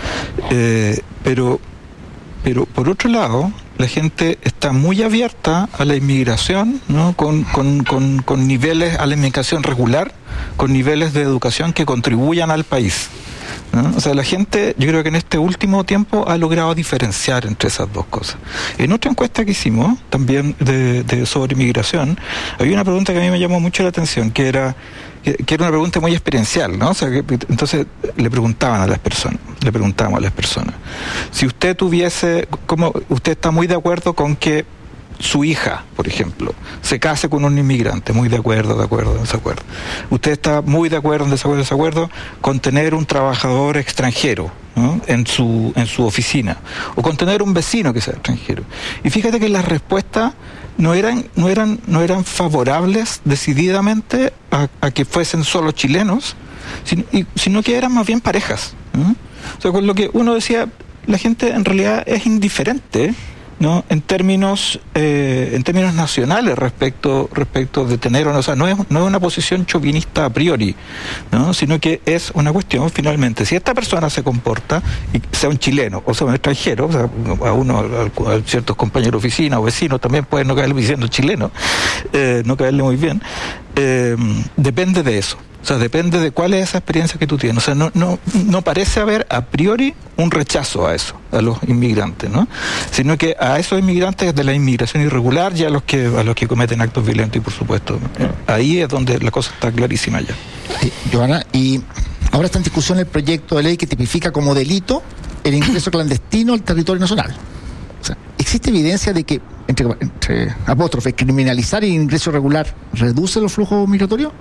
Speaker 7: Eh, pero, pero por otro lado, la gente está muy abierta a la inmigración, ¿no? Con, con, con, con niveles, a la inmigración regular, con niveles de educación que contribuyan al país, ¿no? O sea, la gente, yo creo que en este último tiempo ha logrado diferenciar entre esas dos cosas. En otra encuesta que hicimos, también de, de sobre inmigración, había una pregunta que a mí me llamó mucho la atención, que era que, que era una pregunta muy experiencial, ¿no? O sea, que, entonces le preguntaban a las personas, le preguntábamos a las personas, si usted tuviese, como usted está muy de acuerdo con que su hija, por ejemplo, se case con un inmigrante, muy de acuerdo, de acuerdo, de desacuerdo. Usted está muy de acuerdo, en desacuerdo, de desacuerdo, con tener un trabajador extranjero, ¿no? en su en su oficina, o con tener un vecino que sea extranjero. Y fíjate que las respuestas no eran no eran no eran favorables decididamente a, a que fuesen solo chilenos, sino, y, sino que eran más bien parejas, ¿no? O sea, con lo que uno decía, la gente en realidad es indiferente, ¿no? En términos eh, en términos nacionales respecto respecto de tener o no, o sea, no es no es una posición chauvinista a priori, ¿no? Sino que es una cuestión finalmente, si esta persona se comporta, y sea un chileno o sea un extranjero, o sea, a uno, a, a ciertos compañeros de oficina o vecinos también pueden no caerle diciendo chileno, eh, no caerle muy bien, eh, depende de eso. O sea, depende de cuál es esa experiencia que tú tienes. O sea, no, no, no parece haber a priori un rechazo a eso, a los inmigrantes, ¿no? Sino que a esos inmigrantes de la inmigración irregular y a los que, a los que cometen actos violentos, y por supuesto, ahí es donde la cosa está clarísima ya.
Speaker 4: Sí, Johanna, y ahora está en discusión el proyecto de ley que tipifica como delito el ingreso clandestino al territorio nacional. O sea, ¿existe evidencia de que, entre, entre apóstrofes, criminalizar el ingreso irregular reduce los flujos migratorios?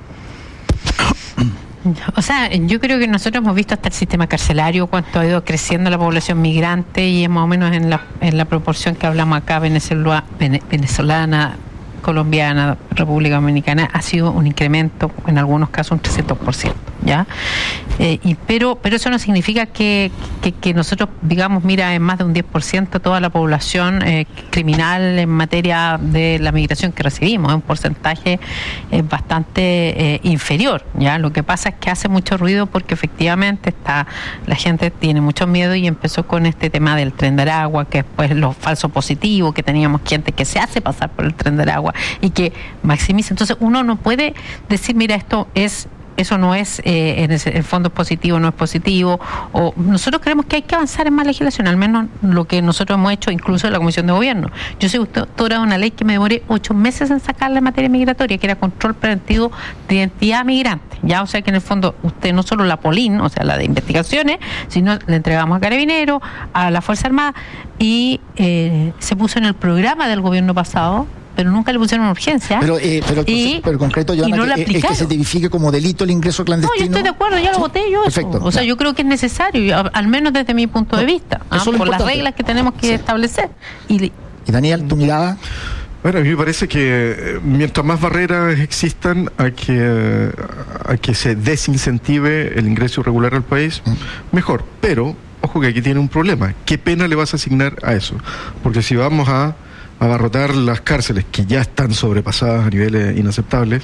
Speaker 6: O sea, yo creo que nosotros hemos visto hasta el sistema carcelario cuánto ha ido creciendo la población migrante y es más o menos en la, en la proporción que hablamos acá, venezolana, venezolana, colombiana, República Dominicana, ha sido un incremento, en algunos casos un trescientos por ciento, ¿ya? Eh, y, pero pero eso no significa que, que, que nosotros digamos, mira, en más de un diez por ciento toda la población eh, criminal en materia de la migración que recibimos, es un porcentaje eh, bastante eh, inferior, ¿ya? Lo que pasa es que hace mucho ruido porque efectivamente está la gente tiene mucho miedo y empezó con este tema del tren de Aragua, que después lo falso positivo, que teníamos gente que se hace pasar por el tren de Aragua y que maximiza. Entonces uno no puede decir, mira, esto es eso no es, eh, en el fondo es positivo, no es positivo, o nosotros creemos que hay que avanzar en más legislación, al menos lo que nosotros hemos hecho incluso en la Comisión de Gobierno. Yo soy autora de una ley que me demoré ocho meses en sacarla en materia migratoria, que era control preventivo de identidad migrante, ya, o sea que en el fondo usted no solo la POLIN, o sea la de investigaciones, sino le entregamos a Carabineros, a la Fuerza Armada, y eh, se puso en el programa del gobierno pasado, pero nunca le pusieron urgencia.
Speaker 4: Pero, eh, pero,
Speaker 6: y,
Speaker 4: pero concreto, Johanna,
Speaker 6: no
Speaker 4: que, es que se tipifique como delito el ingreso clandestino.
Speaker 6: No, yo estoy de acuerdo, ya lo
Speaker 4: ¿Sí?
Speaker 6: voté yo.
Speaker 4: Perfecto,
Speaker 6: eso. O sea,
Speaker 4: ya.
Speaker 6: yo creo que es necesario, al menos desde mi punto
Speaker 4: no,
Speaker 6: de vista, ¿ah?
Speaker 4: por
Speaker 6: las reglas que tenemos que sí. establecer. Y,
Speaker 4: y Daniel, tu mirada.
Speaker 5: Bueno, a mí me parece que mientras más barreras existan a que, a que se desincentive el ingreso irregular al país, mm. mejor. Pero, ojo que aquí tiene un problema. ¿Qué pena le vas a asignar a eso? Porque si vamos a abarrotar las cárceles, que ya están sobrepasadas a niveles inaceptables,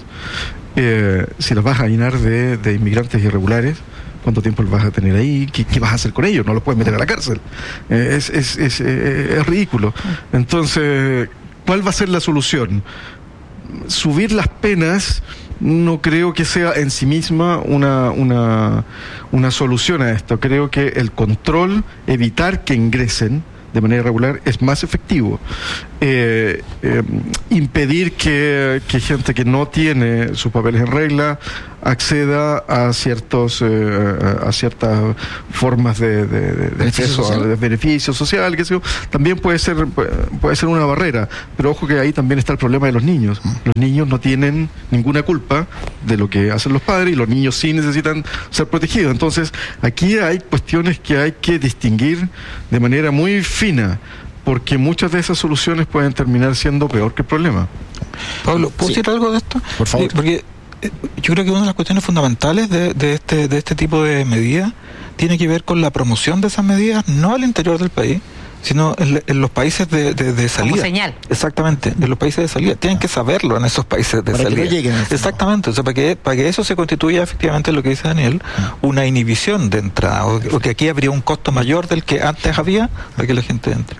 Speaker 5: eh, si las vas a llenar de, de inmigrantes irregulares, ¿cuánto tiempo los vas a tener ahí? ¿Qué, qué vas a hacer con ellos? No los puedes meter a la cárcel. Eh, es, es, es, eh, es ridículo. Entonces, ¿cuál va a ser la solución? Subir las penas no creo que sea en sí misma una, una, una solución a esto. Creo que el control, evitar que ingresen de manera irregular, es más efectivo. Eh, eh, impedir que, que gente que no tiene sus papeles en regla acceda a ciertos eh, a ciertas formas de, de, de, de acceso a de beneficio social, que sé yo, también puede ser puede ser una barrera, pero ojo que ahí también está el problema de los niños. Los niños no tienen ninguna culpa de lo que hacen los padres, y los niños sí necesitan ser protegidos. Entonces aquí hay cuestiones que hay que distinguir de manera muy fina, porque muchas de esas soluciones pueden terminar siendo peor que el problema.
Speaker 7: Pablo, ¿puedo sí. decir algo de esto?
Speaker 4: Por favor.
Speaker 7: Sí, porque yo creo que una de las cuestiones fundamentales de, de este de este tipo de medidas tiene que ver con la promoción de esas medidas, no al interior del país, sino en, en los países de, de, de salida.
Speaker 6: Como señal.
Speaker 7: Exactamente, en los países de salida. Tienen que saberlo en esos países de
Speaker 4: para
Speaker 7: salida.
Speaker 4: Que no lleguen.
Speaker 7: Exactamente, o sea, para que, para que eso se constituya efectivamente lo que dice Daniel, una inhibición de entrada, o, o que aquí habría un costo mayor del que antes había para que la gente entre.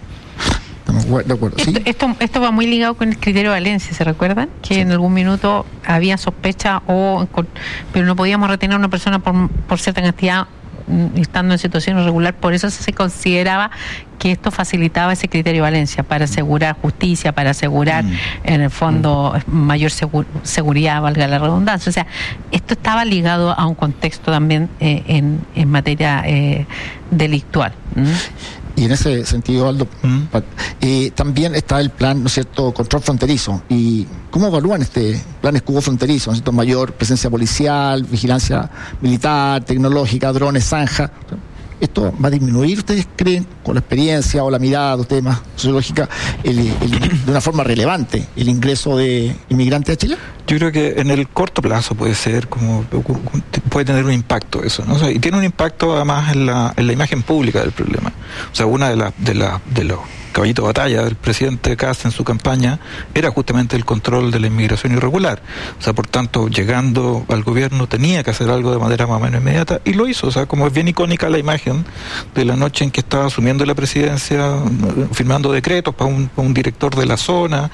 Speaker 4: De acuerdo, ¿sí?
Speaker 6: esto, esto, esto va muy ligado con el criterio de Valencia, ¿se recuerdan? Que sí. En algún minuto había sospecha, o pero no podíamos retener a una persona por, por cierta cantidad estando en situación irregular. Por eso se consideraba que esto facilitaba ese criterio de Valencia, para asegurar justicia, para asegurar mm. en el fondo mm. mayor segur, seguridad, valga la redundancia. O sea, esto estaba ligado a un contexto también eh, en, en materia eh, delictual. ¿Mm?
Speaker 4: Y en ese sentido, Aldo, ¿Mm? eh, también está el plan, ¿no es cierto?, control fronterizo. ¿Y cómo evalúan este plan escudo fronterizo? ¿No es cierto? Mayor presencia policial, vigilancia militar, tecnológica, drones, zanja. ¿Esto va a disminuir, ustedes creen, con la experiencia o la mirada de ustedes más sociológica, el, el, de una forma relevante, el ingreso de inmigrantes a Chile?
Speaker 7: Yo creo que en el corto plazo puede ser, como puede tener un impacto eso, ¿no? O sea, y tiene un impacto además en la, en la imagen pública del problema. O sea, una de las de la, de los caballitos de batalla del presidente Kast en su campaña era justamente el control de la inmigración irregular. O sea, por tanto, llegando al gobierno tenía que hacer algo de manera más o menos inmediata, y lo hizo. O sea, como es bien icónica la imagen de la noche en que estaba asumiendo la presidencia, firmando decretos para un, para un director de la zona,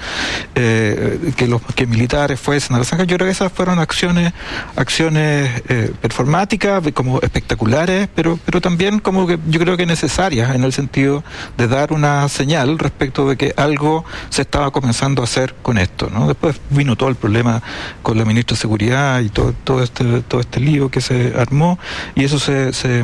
Speaker 7: eh, que los que militares fuesen a la zanja. Yo creo que esas fueron acciones acciones eh, performáticas, como espectaculares, pero pero también como que yo creo que necesarias, en el sentido de dar una señal respecto de que algo se estaba comenzando a hacer con esto, ¿no? Después vino todo el problema con la ministra de Seguridad y todo todo este todo este lío que se armó, y eso se, se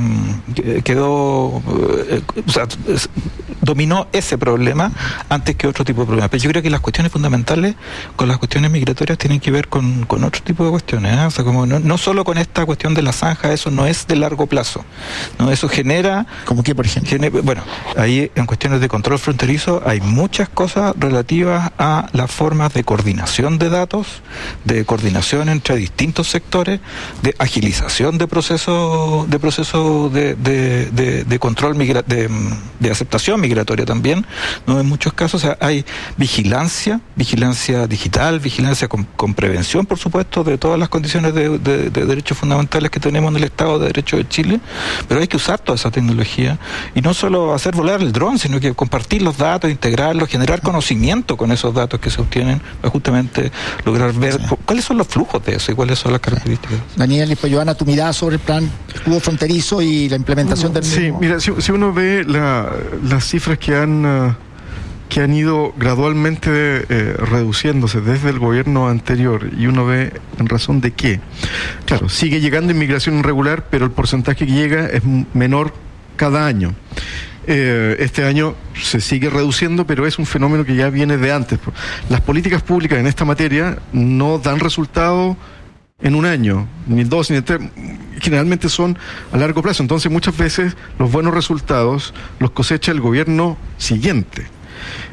Speaker 7: quedó, eh, o sea, dominó ese problema antes que otro tipo de problemas. Pero yo creo que las cuestiones fundamentales con las cuestiones migratorias tienen que ver con, con otro tipo de cuestiones, ¿eh? O sea, como no, no solo con esta cuestión de la zanja, eso no es de largo plazo, ¿no? Eso genera...
Speaker 4: ¿Cómo qué, por ejemplo?
Speaker 7: Genera, bueno, ahí en cuestiones de control fronterizo hay muchas cosas relativas a las formas de coordinación de datos, de coordinación entre distintos sectores, de agilización de procesos de procesos de, de, de, de control migra, de, de aceptación migratoria también, ¿no? En muchos casos, o sea, hay vigilancia, vigilancia digital, vigilancia con, con prevención, por supuesto, de todas las condiciones de, de, de derechos fundamentales que tenemos en el Estado de Derecho de Chile, pero hay que usar toda esa tecnología y no solo hacer volar el dron, sino que compartir los datos, integrarlos, generar conocimiento con esos datos que se obtienen para justamente lograr ver sí. cuáles son los flujos de eso y cuáles son las características.
Speaker 4: Daniel y Joana, tu mirada sobre el plan escudo fronterizo y la implementación del mismo.
Speaker 5: Sí, mira, si, si uno ve la, las cifras que han uh, que han ido gradualmente eh, reduciéndose desde el gobierno anterior, y uno ve en razón de qué. Claro, sigue llegando inmigración irregular, pero el porcentaje que llega es menor cada año. Eh, este año se sigue reduciendo, pero es un fenómeno que ya viene de antes. Las políticas públicas en esta materia no dan resultado en un año, ni dos, ni tres, generalmente son a largo plazo. Entonces muchas veces los buenos resultados los cosecha el gobierno siguiente.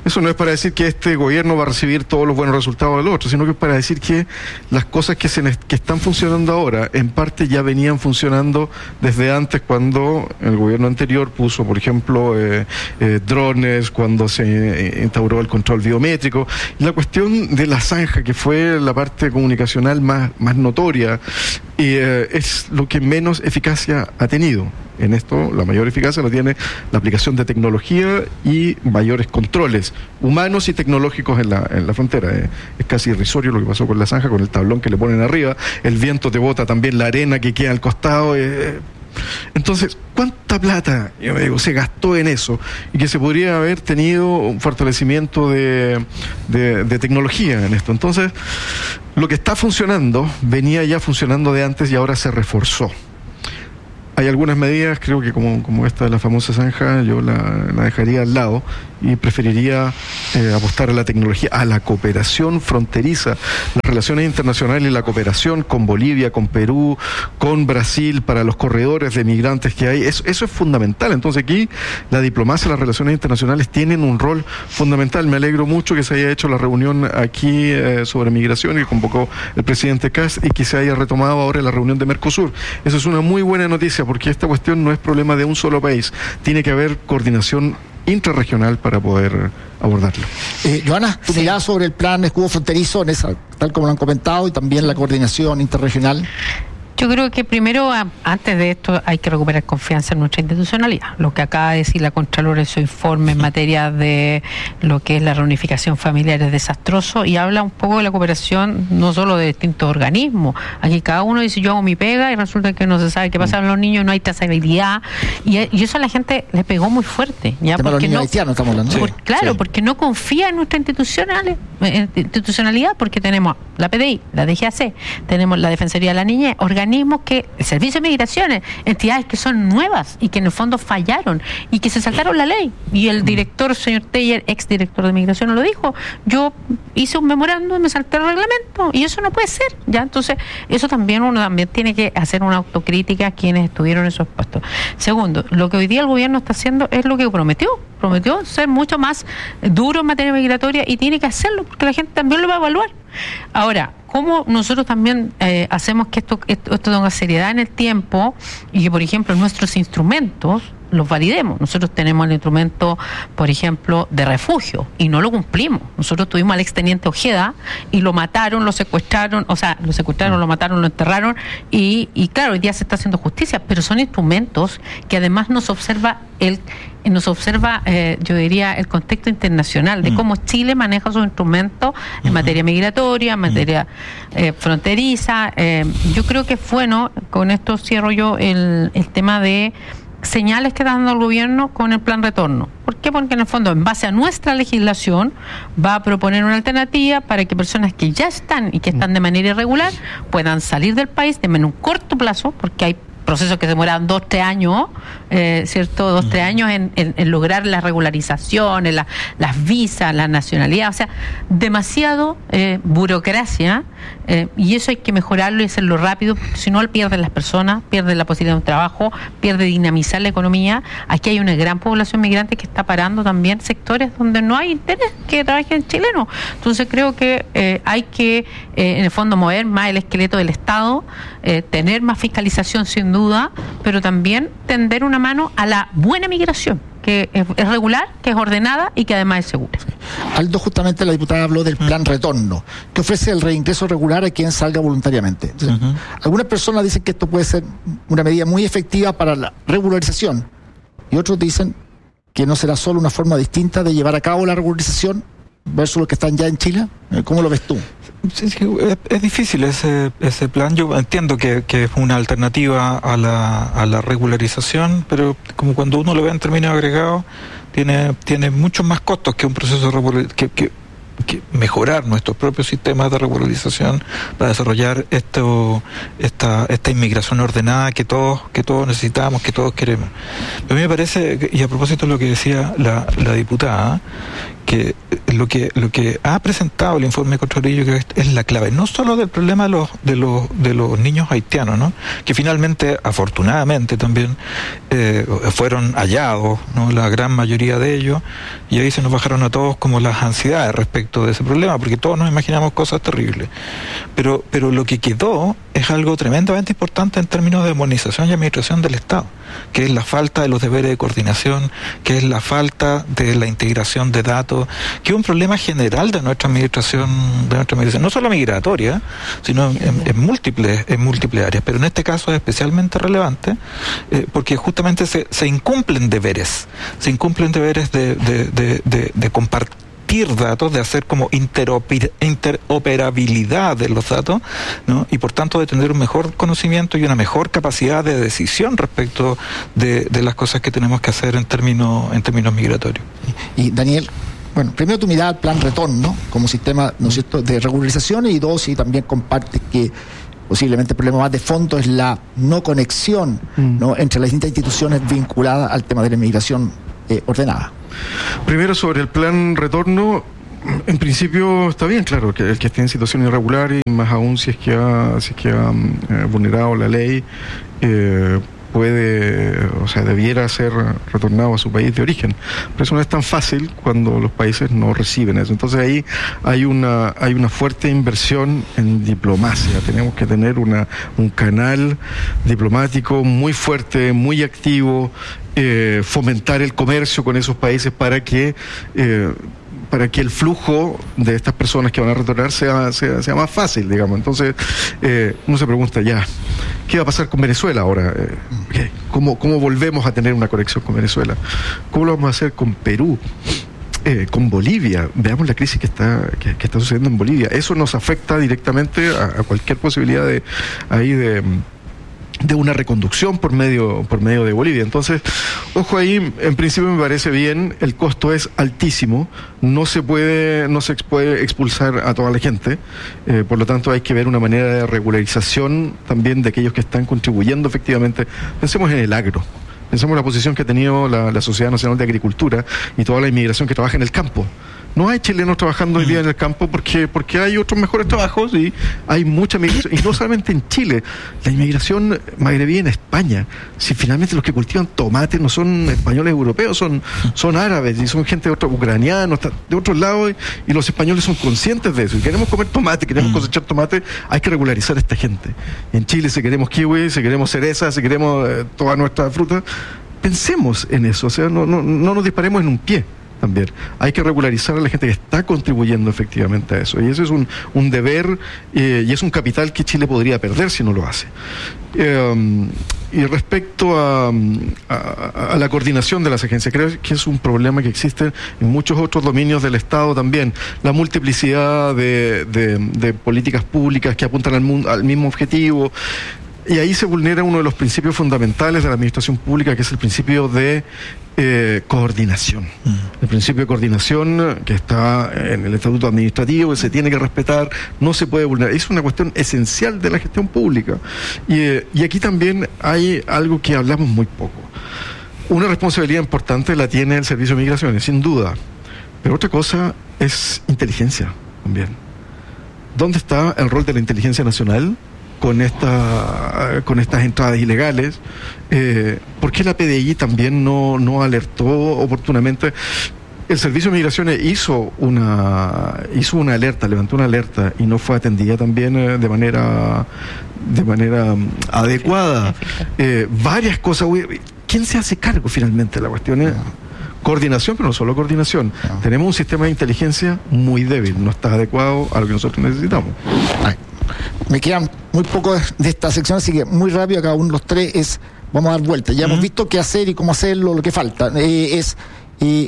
Speaker 5: Eso no es para decir que este gobierno va a recibir todos los buenos resultados del otro, sino que es para decir que las cosas que, se, que están funcionando ahora, en parte ya venían funcionando desde antes, cuando el gobierno anterior puso, por ejemplo, eh, eh, drones, cuando se eh, instauró el control biométrico. La cuestión de la zanja, que fue la parte comunicacional más, más notoria, eh, es lo que menos eficacia ha tenido. En esto, la mayor eficacia la tiene la aplicación de tecnología y mayores controles humanos y tecnológicos en la, en la frontera. Eh, es casi irrisorio lo que pasó con la zanja, con el tablón que le ponen arriba, el viento te bota también la arena que queda al costado. Eh. Entonces, ¿cuánta plata, yo digo, se gastó en eso? Y que se podría haber tenido un fortalecimiento de, de, de tecnología en esto. Entonces, lo que está funcionando venía ya funcionando de antes y ahora se reforzó. Hay algunas medidas, creo que como, como esta de la famosa zanja, yo la, la dejaría al lado y preferiría eh, apostar a la tecnología, a la cooperación fronteriza, las relaciones internacionales y la cooperación con Bolivia, con Perú, con Brasil, para los corredores de migrantes que hay. Eso, eso es fundamental. Entonces aquí la diplomacia y las relaciones internacionales tienen un rol fundamental. Me alegro mucho que se haya hecho la reunión aquí eh, sobre migración que convocó el presidente Kast y que se haya retomado ahora la reunión de Mercosur. Eso es una muy buena noticia, porque esta cuestión no es problema de un solo país. Tiene que haber coordinación intrarregional para poder abordarlo.
Speaker 4: Eh, Joana, tu sí. mirada sobre el plan escudo fronterizo, en esa, tal como lo han comentado, y también la coordinación interregional.
Speaker 6: Yo creo que primero, antes de esto, hay que recuperar confianza en nuestra institucionalidad. Lo que acaba de decir la Contralora en su informe en materia de lo que es la reunificación familiar es desastroso, y habla un poco de la cooperación no solo de distintos organismos. Aquí cada uno dice, yo hago mi pega, y resulta que no se sabe qué pasa con los niños, no hay trazabilidad, y, y eso a la gente le pegó muy fuerte. ¿Ya? Porque
Speaker 4: los niños
Speaker 6: no,
Speaker 4: haitianos estamos hablando.
Speaker 6: Por,
Speaker 4: sí.
Speaker 6: Claro,
Speaker 4: sí.
Speaker 6: porque no confía en nuestra institucional, institucionalidad, porque tenemos la P D I, la D G A C, tenemos la Defensoría de la Niñez, organismos que, el Servicio de Migraciones, entidades que son nuevas y que en el fondo fallaron y que se saltaron la ley. Y el director, señor Teller, ex director de Migración, lo dijo: yo hice un memorando y me salté el reglamento, y eso no puede ser, ¿ya? Entonces, eso también uno también tiene que hacer una autocrítica a quienes estuvieron en esos puestos. Segundo, lo que hoy día el gobierno está haciendo es lo que prometió, prometió ser mucho más duro en materia migratoria, y tiene que hacerlo porque la gente también lo va a evaluar. Ahora, ¿cómo nosotros también eh, hacemos que esto, esto, esto tenga seriedad en el tiempo y que, por ejemplo, nuestros instrumentos los validemos? Nosotros tenemos el instrumento, por ejemplo, de refugio, y no lo cumplimos. Nosotros tuvimos al exteniente Ojeda y lo mataron, lo secuestraron, o sea, lo secuestraron, lo mataron, lo enterraron, y, y claro, hoy día se está haciendo justicia, pero son instrumentos que además nos observa el nos observa, eh, yo diría, el contexto internacional de cómo Chile maneja sus instrumentos en materia migratoria, en materia eh, fronteriza. Eh, yo creo que es bueno, con esto cierro yo el, el tema de señales que está dando el gobierno con el plan retorno. ¿Por qué? Porque en el fondo, en base a nuestra legislación, va a proponer una alternativa para que personas que ya están y que están de manera irregular puedan salir del país de en un corto plazo, porque hay procesos que se demoran dos, tres años, eh, ¿cierto? Dos, tres años en, en, en lograr la regularización, en la, las visas, la nacionalidad, o sea, demasiado eh, burocracia, eh, y eso hay que mejorarlo y hacerlo rápido, porque si no pierden las personas, pierden la posibilidad de un trabajo, pierde dinamizar la economía. Aquí hay una gran población migrante que está parando también sectores donde no hay interés que trabajen chilenos. Entonces creo que eh, hay que, eh, en el fondo, mover más el esqueleto del Estado, eh, tener más fiscalización sin duda, pero también tender una mano a la buena migración, que es, es regular, que es ordenada y que además es segura.
Speaker 4: Aldo, justamente la diputada habló del plan retorno, que ofrece el reingreso regular a quien salga voluntariamente. Entonces, uh-huh. algunas personas dicen que esto puede ser una medida muy efectiva para la regularización, y otros dicen que no será solo una forma distinta de llevar a cabo la regularización versus los que están ya en Chile. ¿Cómo lo ves tú?
Speaker 7: Sí, sí, es, es difícil ese ese plan. Yo entiendo que, que es una alternativa a la, a la regularización, pero como cuando uno lo ve en términos agregados, tiene tiene muchos más costos que un proceso de que, que, que mejorar nuestros propios sistemas de regularización para desarrollar esto esta esta inmigración ordenada que todos que todos necesitamos, que todos queremos. A mí me parece, y a propósito de lo que decía la, la diputada, que porque lo que lo que ha presentado el informe Contrarillo creo que es la clave, no solo del problema de los de los de los niños haitianos, ¿no? Que finalmente, afortunadamente también eh, fueron hallados, ¿no? La gran mayoría de ellos, y ahí se nos bajaron a todos como las ansiedades respecto de ese problema, porque todos nos imaginamos cosas terribles. Pero pero lo que quedó es algo tremendamente importante en términos de armonización y administración del Estado, que es la falta de los deberes de coordinación, que es la falta de la integración de datos, que es un problema general de nuestra administración, de nuestra administración, no solo migratoria, sino en, en múltiples, en múltiples áreas, pero en este caso es especialmente relevante, eh, porque justamente se, se incumplen deberes, se incumplen deberes de, de, de, de, de compartir datos, de hacer como interoper, interoperabilidad de los datos, ¿no? Y por tanto de tener un mejor conocimiento y una mejor capacidad de decisión respecto de, de las cosas que tenemos que hacer en términos en términos migratorios.
Speaker 4: Y Daniel, bueno, primero tu mirada al plan retorno, ¿no? Como sistema, ¿no es cierto?, de regularización, y dos, si también compartes que posiblemente el problema más de fondo es la no conexión, mm. ¿no?, entre las distintas instituciones vinculadas al tema de la inmigración eh, ordenada.
Speaker 5: Primero, sobre el plan retorno, en principio está bien, claro, que el que esté en situación irregular, y más aún si es que ha, si es que ha eh, vulnerado la ley, eh, puede, o sea, debiera ser retornado a su país de origen. Pero eso no es tan fácil cuando los países no reciben eso. Entonces ahí hay una hay una fuerte inversión en diplomacia. Tenemos que tener una un canal diplomático muy fuerte, muy activo, eh, fomentar el comercio con esos países para que eh, para que el flujo de estas personas que van a retornar sea, sea, sea más fácil, digamos. Entonces, eh, uno se pregunta ya, ¿qué va a pasar con Venezuela ahora? Eh, ¿cómo, ¿Cómo volvemos a tener una conexión con Venezuela? ¿Cómo lo vamos a hacer con Perú? Eh, con Bolivia? Veamos la crisis que está que, que está sucediendo en Bolivia. Eso nos afecta directamente a, a cualquier posibilidad de ahí de... de una reconducción por medio por medio de Bolivia. Entonces, ojo ahí, en principio me parece bien, el costo es altísimo, no se puede no se puede expulsar a toda la gente, eh, por lo tanto hay que ver una manera de regularización también de aquellos que están contribuyendo efectivamente. Pensemos en el agro, pensemos en la posición que ha tenido la, la Sociedad Nacional de Agricultura y toda la inmigración que trabaja en el campo. No hay chilenos trabajando hoy día en el campo porque porque hay otros mejores trabajos y hay mucha migración. Y no solamente en Chile, la inmigración magrebí en España. Si finalmente los que cultivan tomate no son españoles europeos, son, son árabes y son gente de otros ucranianos, de otros lados, y los españoles son conscientes de eso. Y queremos comer tomate, queremos mm. cosechar tomate, hay que regularizar a esta gente. En Chile, si queremos kiwi, si queremos cereza, si queremos eh, toda nuestra fruta, pensemos en eso. O sea, no, no, no nos disparemos en un pie. También hay que regularizar a la gente que está contribuyendo efectivamente a eso, y eso es un, un deber eh, y es un capital que Chile podría perder si no lo hace. Eh, y respecto a, a, a la coordinación de las agencias, creo que es un problema que existe en muchos otros dominios del Estado también, la multiplicidad de, de, de políticas públicas que apuntan al, mundo, al mismo objetivo. Y ahí se vulnera uno de los principios fundamentales de la administración pública, que es el principio de eh, coordinación. Mm. El principio de coordinación que está en el Estatuto Administrativo, que se tiene que respetar, no se puede vulnerar. Es una cuestión esencial de la gestión pública. Y, eh, y aquí también hay algo que hablamos muy poco. Una responsabilidad importante la tiene el Servicio de Migraciones, sin duda. Pero otra cosa es inteligencia también. ¿Dónde está el rol de la inteligencia nacional con esta con estas entradas ilegales? Eh, ¿Por qué la P D I también no, no alertó oportunamente? El Servicio de Migraciones hizo una hizo una alerta, levantó una alerta y no fue atendida también eh, de manera de manera um, adecuada. Eh, varias cosas. ¿Quién se hace cargo finalmente? La cuestión es coordinación, pero no solo coordinación. No. Tenemos un sistema de inteligencia muy débil, no está adecuado a lo que nosotros necesitamos.
Speaker 4: Ay. Me quedan muy poco de esta sección, así que muy rápido, cada uno de los tres es, vamos a dar vuelta. Ya uh-huh. hemos visto qué hacer y cómo hacerlo, lo que falta. Eh, es eh,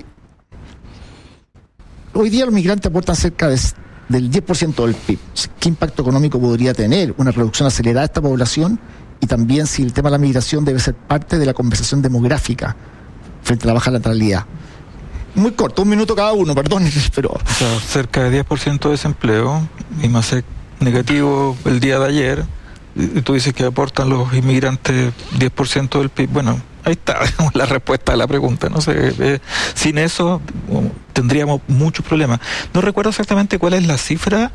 Speaker 4: hoy día los migrantes aportan cerca de, del diez por ciento del P I B. ¿Qué impacto económico podría tener una reducción acelerada de esta población? Y también si el tema de la migración debe ser parte de la conversación demográfica frente a la baja natalidad. Muy corto, un minuto cada uno, perdón, pero...
Speaker 7: O sea, cerca de diez por ciento de desempleo, y más negativo el día de ayer. Tú dices que aportan los inmigrantes diez por ciento del P I B. Bueno, ahí está la respuesta a la pregunta. No sé, eh, sin eso um, tendríamos muchos problemas. No recuerdo exactamente cuál es la cifra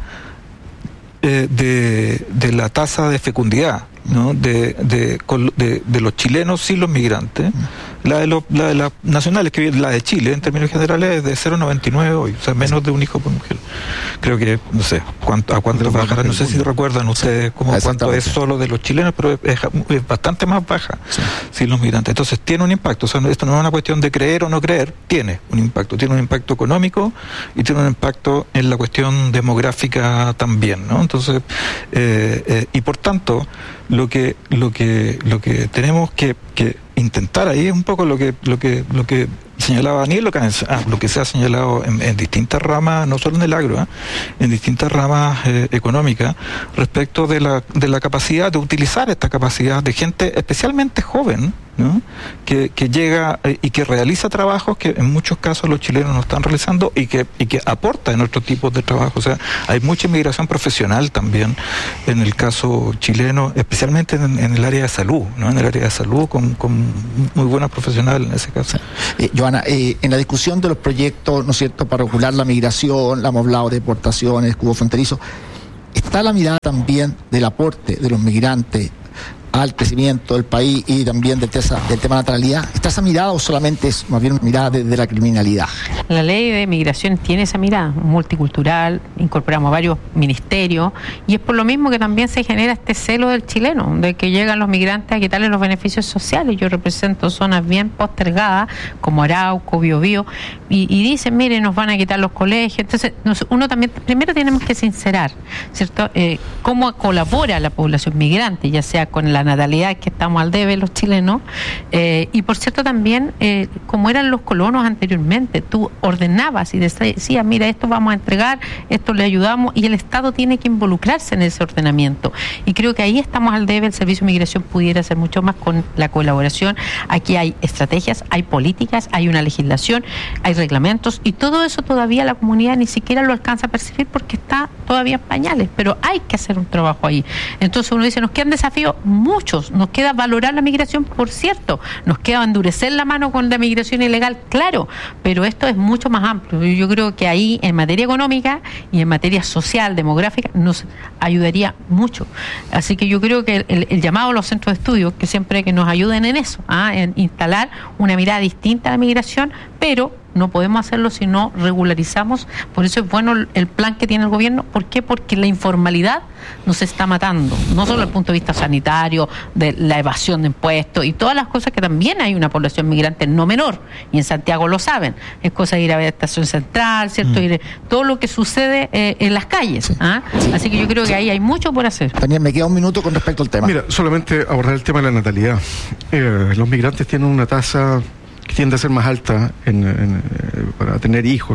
Speaker 7: eh, de, de la tasa de fecundidad, ¿no? de, de, de, de los chilenos sin los migrantes. La de, los, la de las nacionales, que la de Chile, en términos generales, es de cero coma noventa y nueve hoy, o sea, menos de un hijo por mujer. Creo que, no sé, cuánto, a cuánto bajará, no sé si recuerdan ustedes cómo, cuánto es solo de los chilenos, pero es, es bastante más baja sí. sin los migrantes. Entonces, tiene un impacto, o sea, esto no es una cuestión de creer o no creer, tiene un impacto, tiene un impacto económico y tiene un impacto en la cuestión demográfica también, ¿no? Entonces, eh, eh, y por tanto, lo que, lo que, lo que tenemos que, que intentar ahí es un poco lo que lo que lo que señalaba Daniel, lo que, ah, lo que se ha señalado en, en distintas ramas, no solo en el agro, ¿eh? en distintas ramas eh, económicas, respecto de la de la capacidad de utilizar esta capacidad de gente especialmente joven, ¿no? que, que llega eh, y que realiza trabajos que en muchos casos los chilenos no están realizando y que y que aporta en otros tipos de trabajo. O sea, hay mucha inmigración profesional también en el caso chileno, especialmente en, en el área de salud, ¿no? En el área de salud con, con muy buenos profesionales en ese caso.
Speaker 4: Eh, Joana, eh, en la discusión de los proyectos, ¿no es cierto?, para regular la migración, la hemos hablado de deportaciones, cubo fronterizo, está la mirada también del aporte de los migrantes al crecimiento del país y también del, tesa, del tema de natalidad. ¿Está esa mirada o solamente es más bien una mirada de, de la criminalidad?
Speaker 6: La ley de migración tiene esa mirada multicultural, incorporamos varios ministerios y es por lo mismo que también se genera este celo del chileno, de que llegan los migrantes a quitarles los beneficios sociales. Yo represento zonas bien postergadas como Arauco, Biobío y, y dicen, mire, nos van a quitar los colegios. Entonces nos, uno también, primero tenemos que sincerar, ¿cierto? Eh, cómo colabora la población migrante, ya sea con la natalidad que estamos al debe los chilenos, eh, y por cierto también eh, como eran los colonos anteriormente, tú ordenabas y decías, mira, esto vamos a entregar, esto le ayudamos, y el Estado tiene que involucrarse en ese ordenamiento, y creo que ahí estamos al debe. El Servicio de Migración pudiera hacer mucho más con la colaboración. Aquí hay estrategias, hay políticas, hay una legislación, hay reglamentos, y todo eso todavía la comunidad ni siquiera lo alcanza a percibir porque está todavía en pañales, pero hay que hacer un trabajo ahí. Entonces uno dice, nos quedan desafíos muchos, nos queda valorar la migración, por cierto, nos queda endurecer la mano con la migración ilegal, claro, pero esto es mucho más amplio. Yo creo que ahí en materia económica y en materia social, demográfica, nos ayudaría mucho. Así que yo creo que el, el llamado a los centros de estudio, que siempre que nos ayuden en eso, ¿ah? en instalar una mirada distinta a la migración, pero no podemos hacerlo si no regularizamos. Por eso es bueno el plan que tiene el gobierno. ¿Por qué? Porque la informalidad nos está matando, no solo desde el punto de vista sanitario, de la evasión de impuestos y todas las cosas, que también hay una población migrante no menor, y en Santiago lo saben, es cosa de ir a ver la estación central, ¿cierto? Mm. Ir, todo lo que sucede eh, en las calles. Sí. ¿Ah? Sí. Así que yo creo que ahí hay mucho por hacer.
Speaker 4: Daniel, me queda un minuto con respecto al tema.
Speaker 5: Mira, solamente abordar el tema de la natalidad. Eh, los migrantes tienen una tasa que tiende a ser más alta en, en, para tener hijos,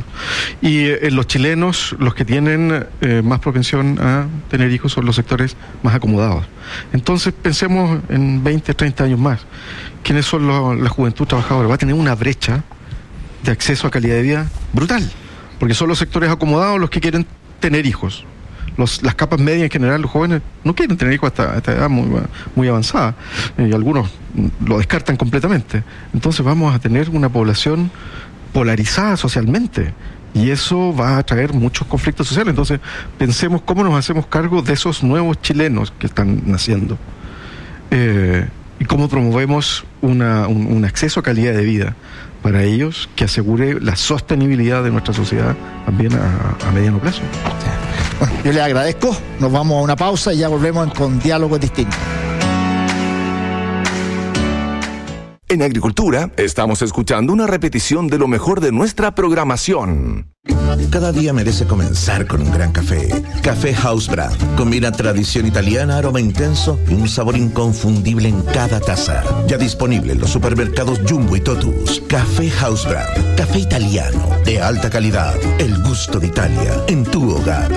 Speaker 5: y en eh, los chilenos los que tienen eh, más propensión a tener hijos son los sectores más acomodados. Entonces pensemos en veinte, treinta años más, ¿quiénes son los, la juventud trabajadora? Va a tener una brecha de acceso a calidad de vida brutal, porque son los sectores acomodados los que quieren tener hijos. Los, las capas medias en general, los jóvenes no quieren tener hijos hasta esta edad muy, muy avanzada, eh, y algunos lo descartan completamente. Entonces vamos a tener una población polarizada socialmente, y eso va a traer muchos conflictos sociales. Entonces pensemos cómo nos hacemos cargo de esos nuevos chilenos que están naciendo, eh, y cómo promovemos una, un, un acceso a calidad de vida para ellos que asegure la sostenibilidad de nuestra sociedad también a, a mediano plazo.
Speaker 4: Bueno, yo les agradezco, nos vamos a una pausa y ya volvemos con Diálogos Distintos.
Speaker 3: En Agricultura estamos escuchando una repetición de lo mejor de nuestra programación.
Speaker 9: Cada día merece comenzar con un gran café. Café House Brand. Combina tradición italiana, aroma intenso y un sabor inconfundible en cada taza. Ya disponible en los supermercados Jumbo y Totus. Café House Brand. Café italiano de alta calidad. El gusto de Italia en tu hogar.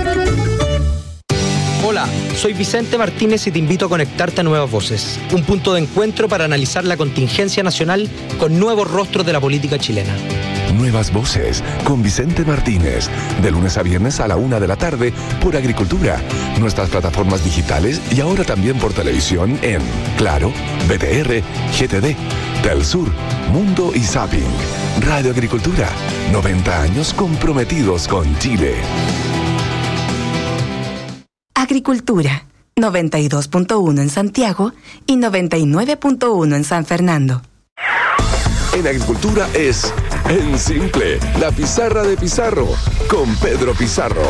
Speaker 10: Hola, soy Vicente Martínez y te invito a conectarte a Nuevas Voces, un punto de encuentro para analizar la contingencia nacional con nuevos rostros de la política chilena.
Speaker 3: Nuevas voces con Vicente Martínez. De lunes a viernes a la una de la tarde por Agricultura. Nuestras plataformas digitales y ahora también por televisión en Claro, B T R, G T D, Telsur, Mundo y Zapping. Radio Agricultura. noventa años comprometidos con Chile.
Speaker 2: Agricultura. noventa y dos punto uno en Santiago y noventa y nueve punto uno en San Fernando.
Speaker 3: En Agricultura es En Simple, la pizarra de Pizarro, con Pedro Pizarro.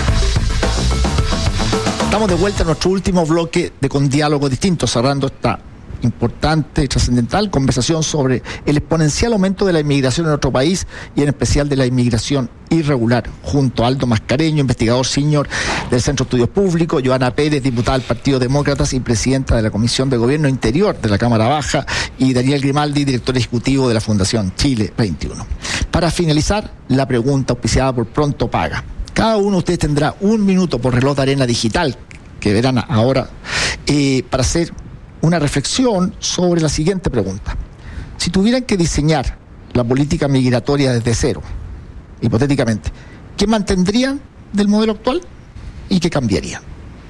Speaker 4: Estamos de vuelta en nuestro último bloque de Con Diálogo Distinto, cerrando esta importante y trascendental conversación sobre el exponencial aumento de la inmigración en nuestro país y en especial de la inmigración irregular, junto a Aldo Mascareño, investigador senior del Centro de Estudios Públicos, Joana Pérez, diputada del Partido Demócratas y presidenta de la Comisión de Gobierno Interior de la Cámara Baja, y Daniel Grimaldi, director ejecutivo de la Fundación Chile veintiuno. Para finalizar, la pregunta auspiciada por Pronto Paga. Cada uno de ustedes tendrá un minuto por reloj de arena digital, que verán ahora, eh, para hacer una reflexión sobre la siguiente pregunta. Si tuvieran que diseñar la política migratoria desde cero, hipotéticamente, ¿qué mantendrían del modelo actual y qué cambiarían?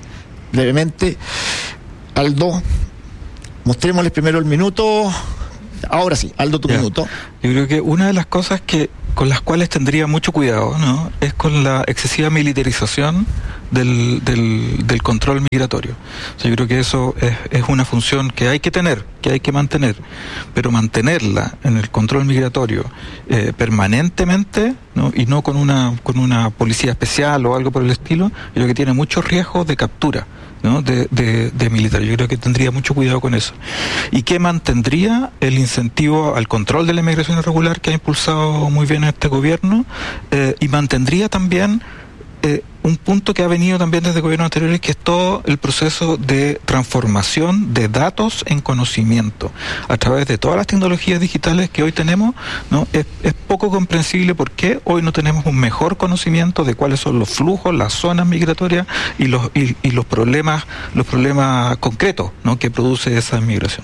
Speaker 4: Brevemente, Aldo, mostrémosles primero el minuto. Ahora sí, Aldo, tu
Speaker 7: ya.
Speaker 4: minuto.
Speaker 7: Yo creo que una de las cosas que con las cuales tendría mucho cuidado, ¿no?, es con la excesiva militarización del, del, del control migratorio. O sea, yo creo que eso es, es una función que hay que tener, que hay que mantener, pero mantenerla en el control migratorio eh, permanentemente, ¿no?, y no con una con una policía especial o algo por el estilo, yo creo que tiene muchos riesgos de captura, ¿no?, de, de, de militar. Yo creo que tendría mucho cuidado con eso. ¿Y qué mantendría? El incentivo al control de la inmigración irregular que ha impulsado muy bien este gobierno, eh, y mantendría también eh, un punto que ha venido también desde gobiernos anteriores, que es todo el proceso de transformación de datos en conocimiento a través de todas las tecnologías digitales que hoy tenemos, ¿no? Es, es poco comprensible por qué hoy no tenemos un mejor conocimiento de cuáles son los flujos, las zonas migratorias y los y, y los problemas los problemas concretos, ¿no?, que produce esa migración.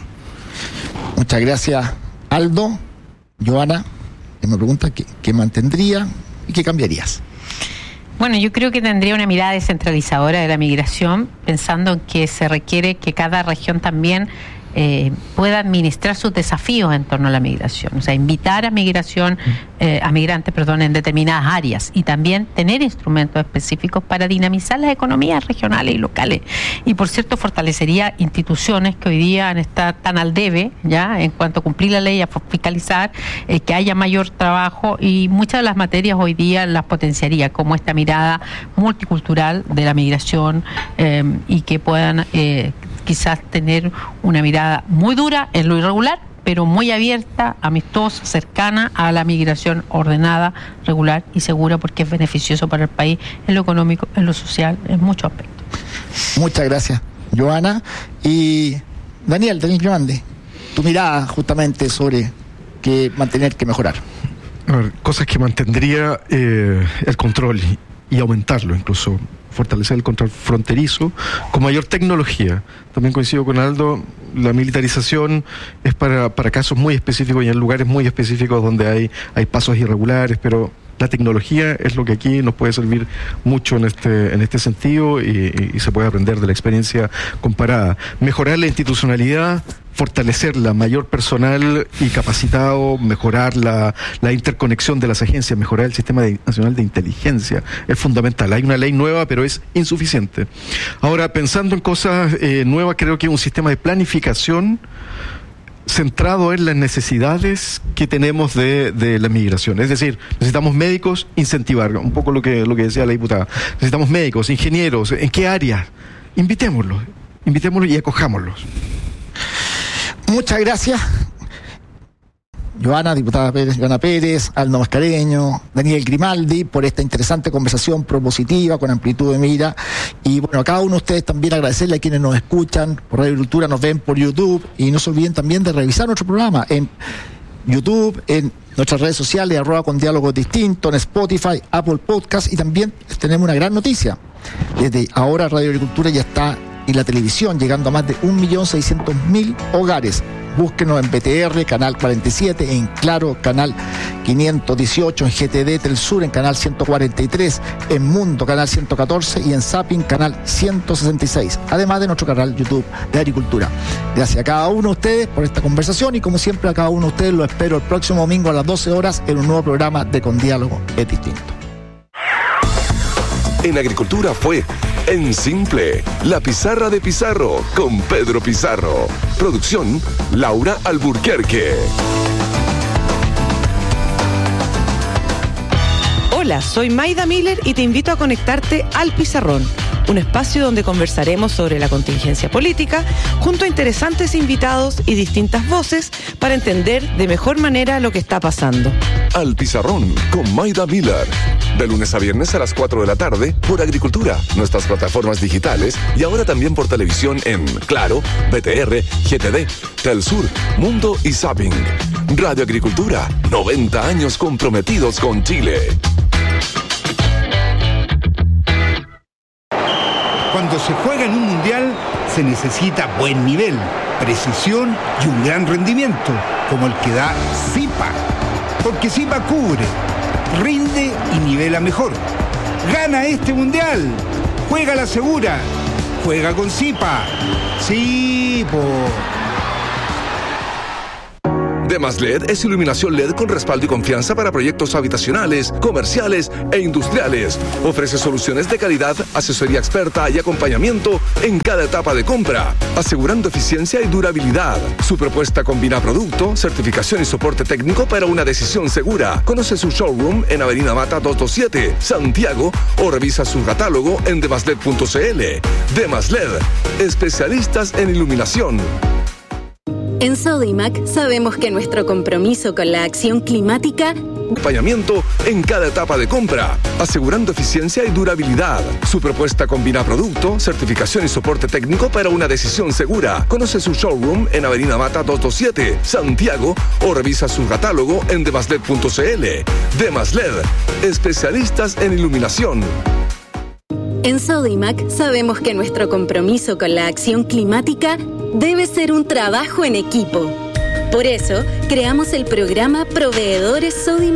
Speaker 4: Muchas gracias, Aldo. Joana, que me pregunta qué, qué mantendría y qué cambiarías.
Speaker 6: Bueno, yo creo que tendría una mirada descentralizadora de la migración, pensando en que se requiere que cada región también eh, pueda administrar sus desafíos en torno a la migración, o sea, invitar a migración, eh, a migrantes, perdón, en determinadas áreas, y también tener instrumentos específicos para dinamizar las economías regionales y locales. Y por cierto, fortalecería instituciones que hoy día están tan al debe, ya, en cuanto a cumplir la ley, a fiscalizar, eh, que haya mayor trabajo, y muchas de las materias hoy día las potenciaría, como esta mirada multicultural de la migración, eh, y que puedan eh, quizás tener una mirada muy dura en lo irregular, pero muy abierta, amistosa, cercana a la migración ordenada, regular y segura, porque es beneficioso para el país en lo económico, en lo social, en muchos aspectos.
Speaker 4: Muchas gracias, Joana. Y Daniel, Daniel Grimaldi, tu mirada justamente sobre qué mantener, qué mejorar.
Speaker 5: A ver, cosas que mantendría eh, el control y, y aumentarlo, incluso fortalecer el control fronterizo con mayor tecnología. También coincido con Aldo, la militarización es para, para casos muy específicos y en lugares muy específicos donde hay, hay pasos irregulares, pero la tecnología es lo que aquí nos puede servir mucho en este en este sentido, y, y, y se puede aprender de la experiencia comparada. Mejorar la institucionalidad, fortalecerla, mayor personal y capacitado, mejorar la, la interconexión de las agencias, mejorar el sistema de, nacional de inteligencia, es fundamental. Hay una ley nueva, pero es insuficiente. Ahora, pensando en cosas eh, nuevas, creo que un sistema de planificación centrado en las necesidades que tenemos de, de la migración. Es decir, necesitamos médicos, incentivar, un poco lo que, lo que decía la diputada. Necesitamos médicos, ingenieros, ¿en qué áreas? Invitémoslos, invitémoslos y acojámoslos.
Speaker 4: Muchas gracias, Joana, diputada Pérez, Joana Pérez, Aldo Mascareño, Daniel Grimaldi, por esta interesante conversación propositiva, con amplitud de mira. Y bueno, a cada uno de ustedes también agradecerle a quienes nos escuchan por Radio Agricultura, nos ven por YouTube, y no se olviden también de revisar nuestro programa en YouTube, en nuestras redes sociales, arroba Con Diálogo Distinto, en Spotify, Apple Podcast, y también tenemos una gran noticia. Desde ahora Radio Agricultura ya está en la televisión, llegando a más de un millón seiscientos mil hogares. Búsquenos en B T R, canal cuarenta y siete, en Claro, canal quinientos dieciocho, en G T D Telsur, en canal ciento cuarenta y tres, en Mundo, canal ciento catorce y en Zapping, canal ciento sesenta y seis. Además de nuestro canal YouTube de Agricultura. Gracias a cada uno de ustedes por esta conversación y como siempre a cada uno de ustedes lo espero el próximo domingo a las doce horas en un nuevo programa de Con Diálogo es Distinto.
Speaker 3: En Agricultura fue En Simple, la pizarra de Pizarro con Pedro Pizarro. Producción, Laura Alburquerque.
Speaker 11: Hola, soy Maida Miller y te invito a conectarte al Pizarrón, un espacio donde conversaremos sobre la contingencia política junto a interesantes invitados y distintas voces para entender de mejor manera lo que está pasando.
Speaker 3: Al Pizarrón con Maida Miller. De lunes a viernes a las cuatro de la tarde por Agricultura, nuestras plataformas digitales y ahora también por televisión en Claro, B T R, G T D, Telsur, Mundo y Zapping. Radio Agricultura, noventa años comprometidos con Chile.
Speaker 12: Cuando se juega en un mundial se necesita buen nivel, precisión y un gran rendimiento, como el que da Zipa. Porque Zipa cubre, rinde y nivela mejor. Gana este mundial. Juega la segura. Juega con Zipa. Sí, po.
Speaker 3: Demas L E D es iluminación L E D con respaldo y confianza para proyectos habitacionales, comerciales e industriales. Ofrece soluciones de calidad, asesoría experta y acompañamiento en cada etapa de compra, asegurando eficiencia y durabilidad. Su propuesta combina producto, certificación y soporte técnico para una decisión segura. Conoce su showroom en Avenida Mata doscientos veintisiete, Santiago, o revisa su catálogo en demaslet punto c l. Demas L E D, especialistas en iluminación.
Speaker 13: En Sodimac sabemos que nuestro compromiso con la acción climática...
Speaker 3: Acompañamiento en cada etapa de compra, asegurando eficiencia y durabilidad. Su propuesta combina producto, certificación y soporte técnico para una decisión segura. Conoce su showroom en Avenida Mata doscientos veintisiete, Santiago, o revisa su catálogo en demaslet punto c l. Demas L E D, especialistas en iluminación.
Speaker 13: En Sodimac sabemos que nuestro compromiso con la acción climática debe ser un trabajo en equipo. Por eso, creamos el programa Proveedores Sodimac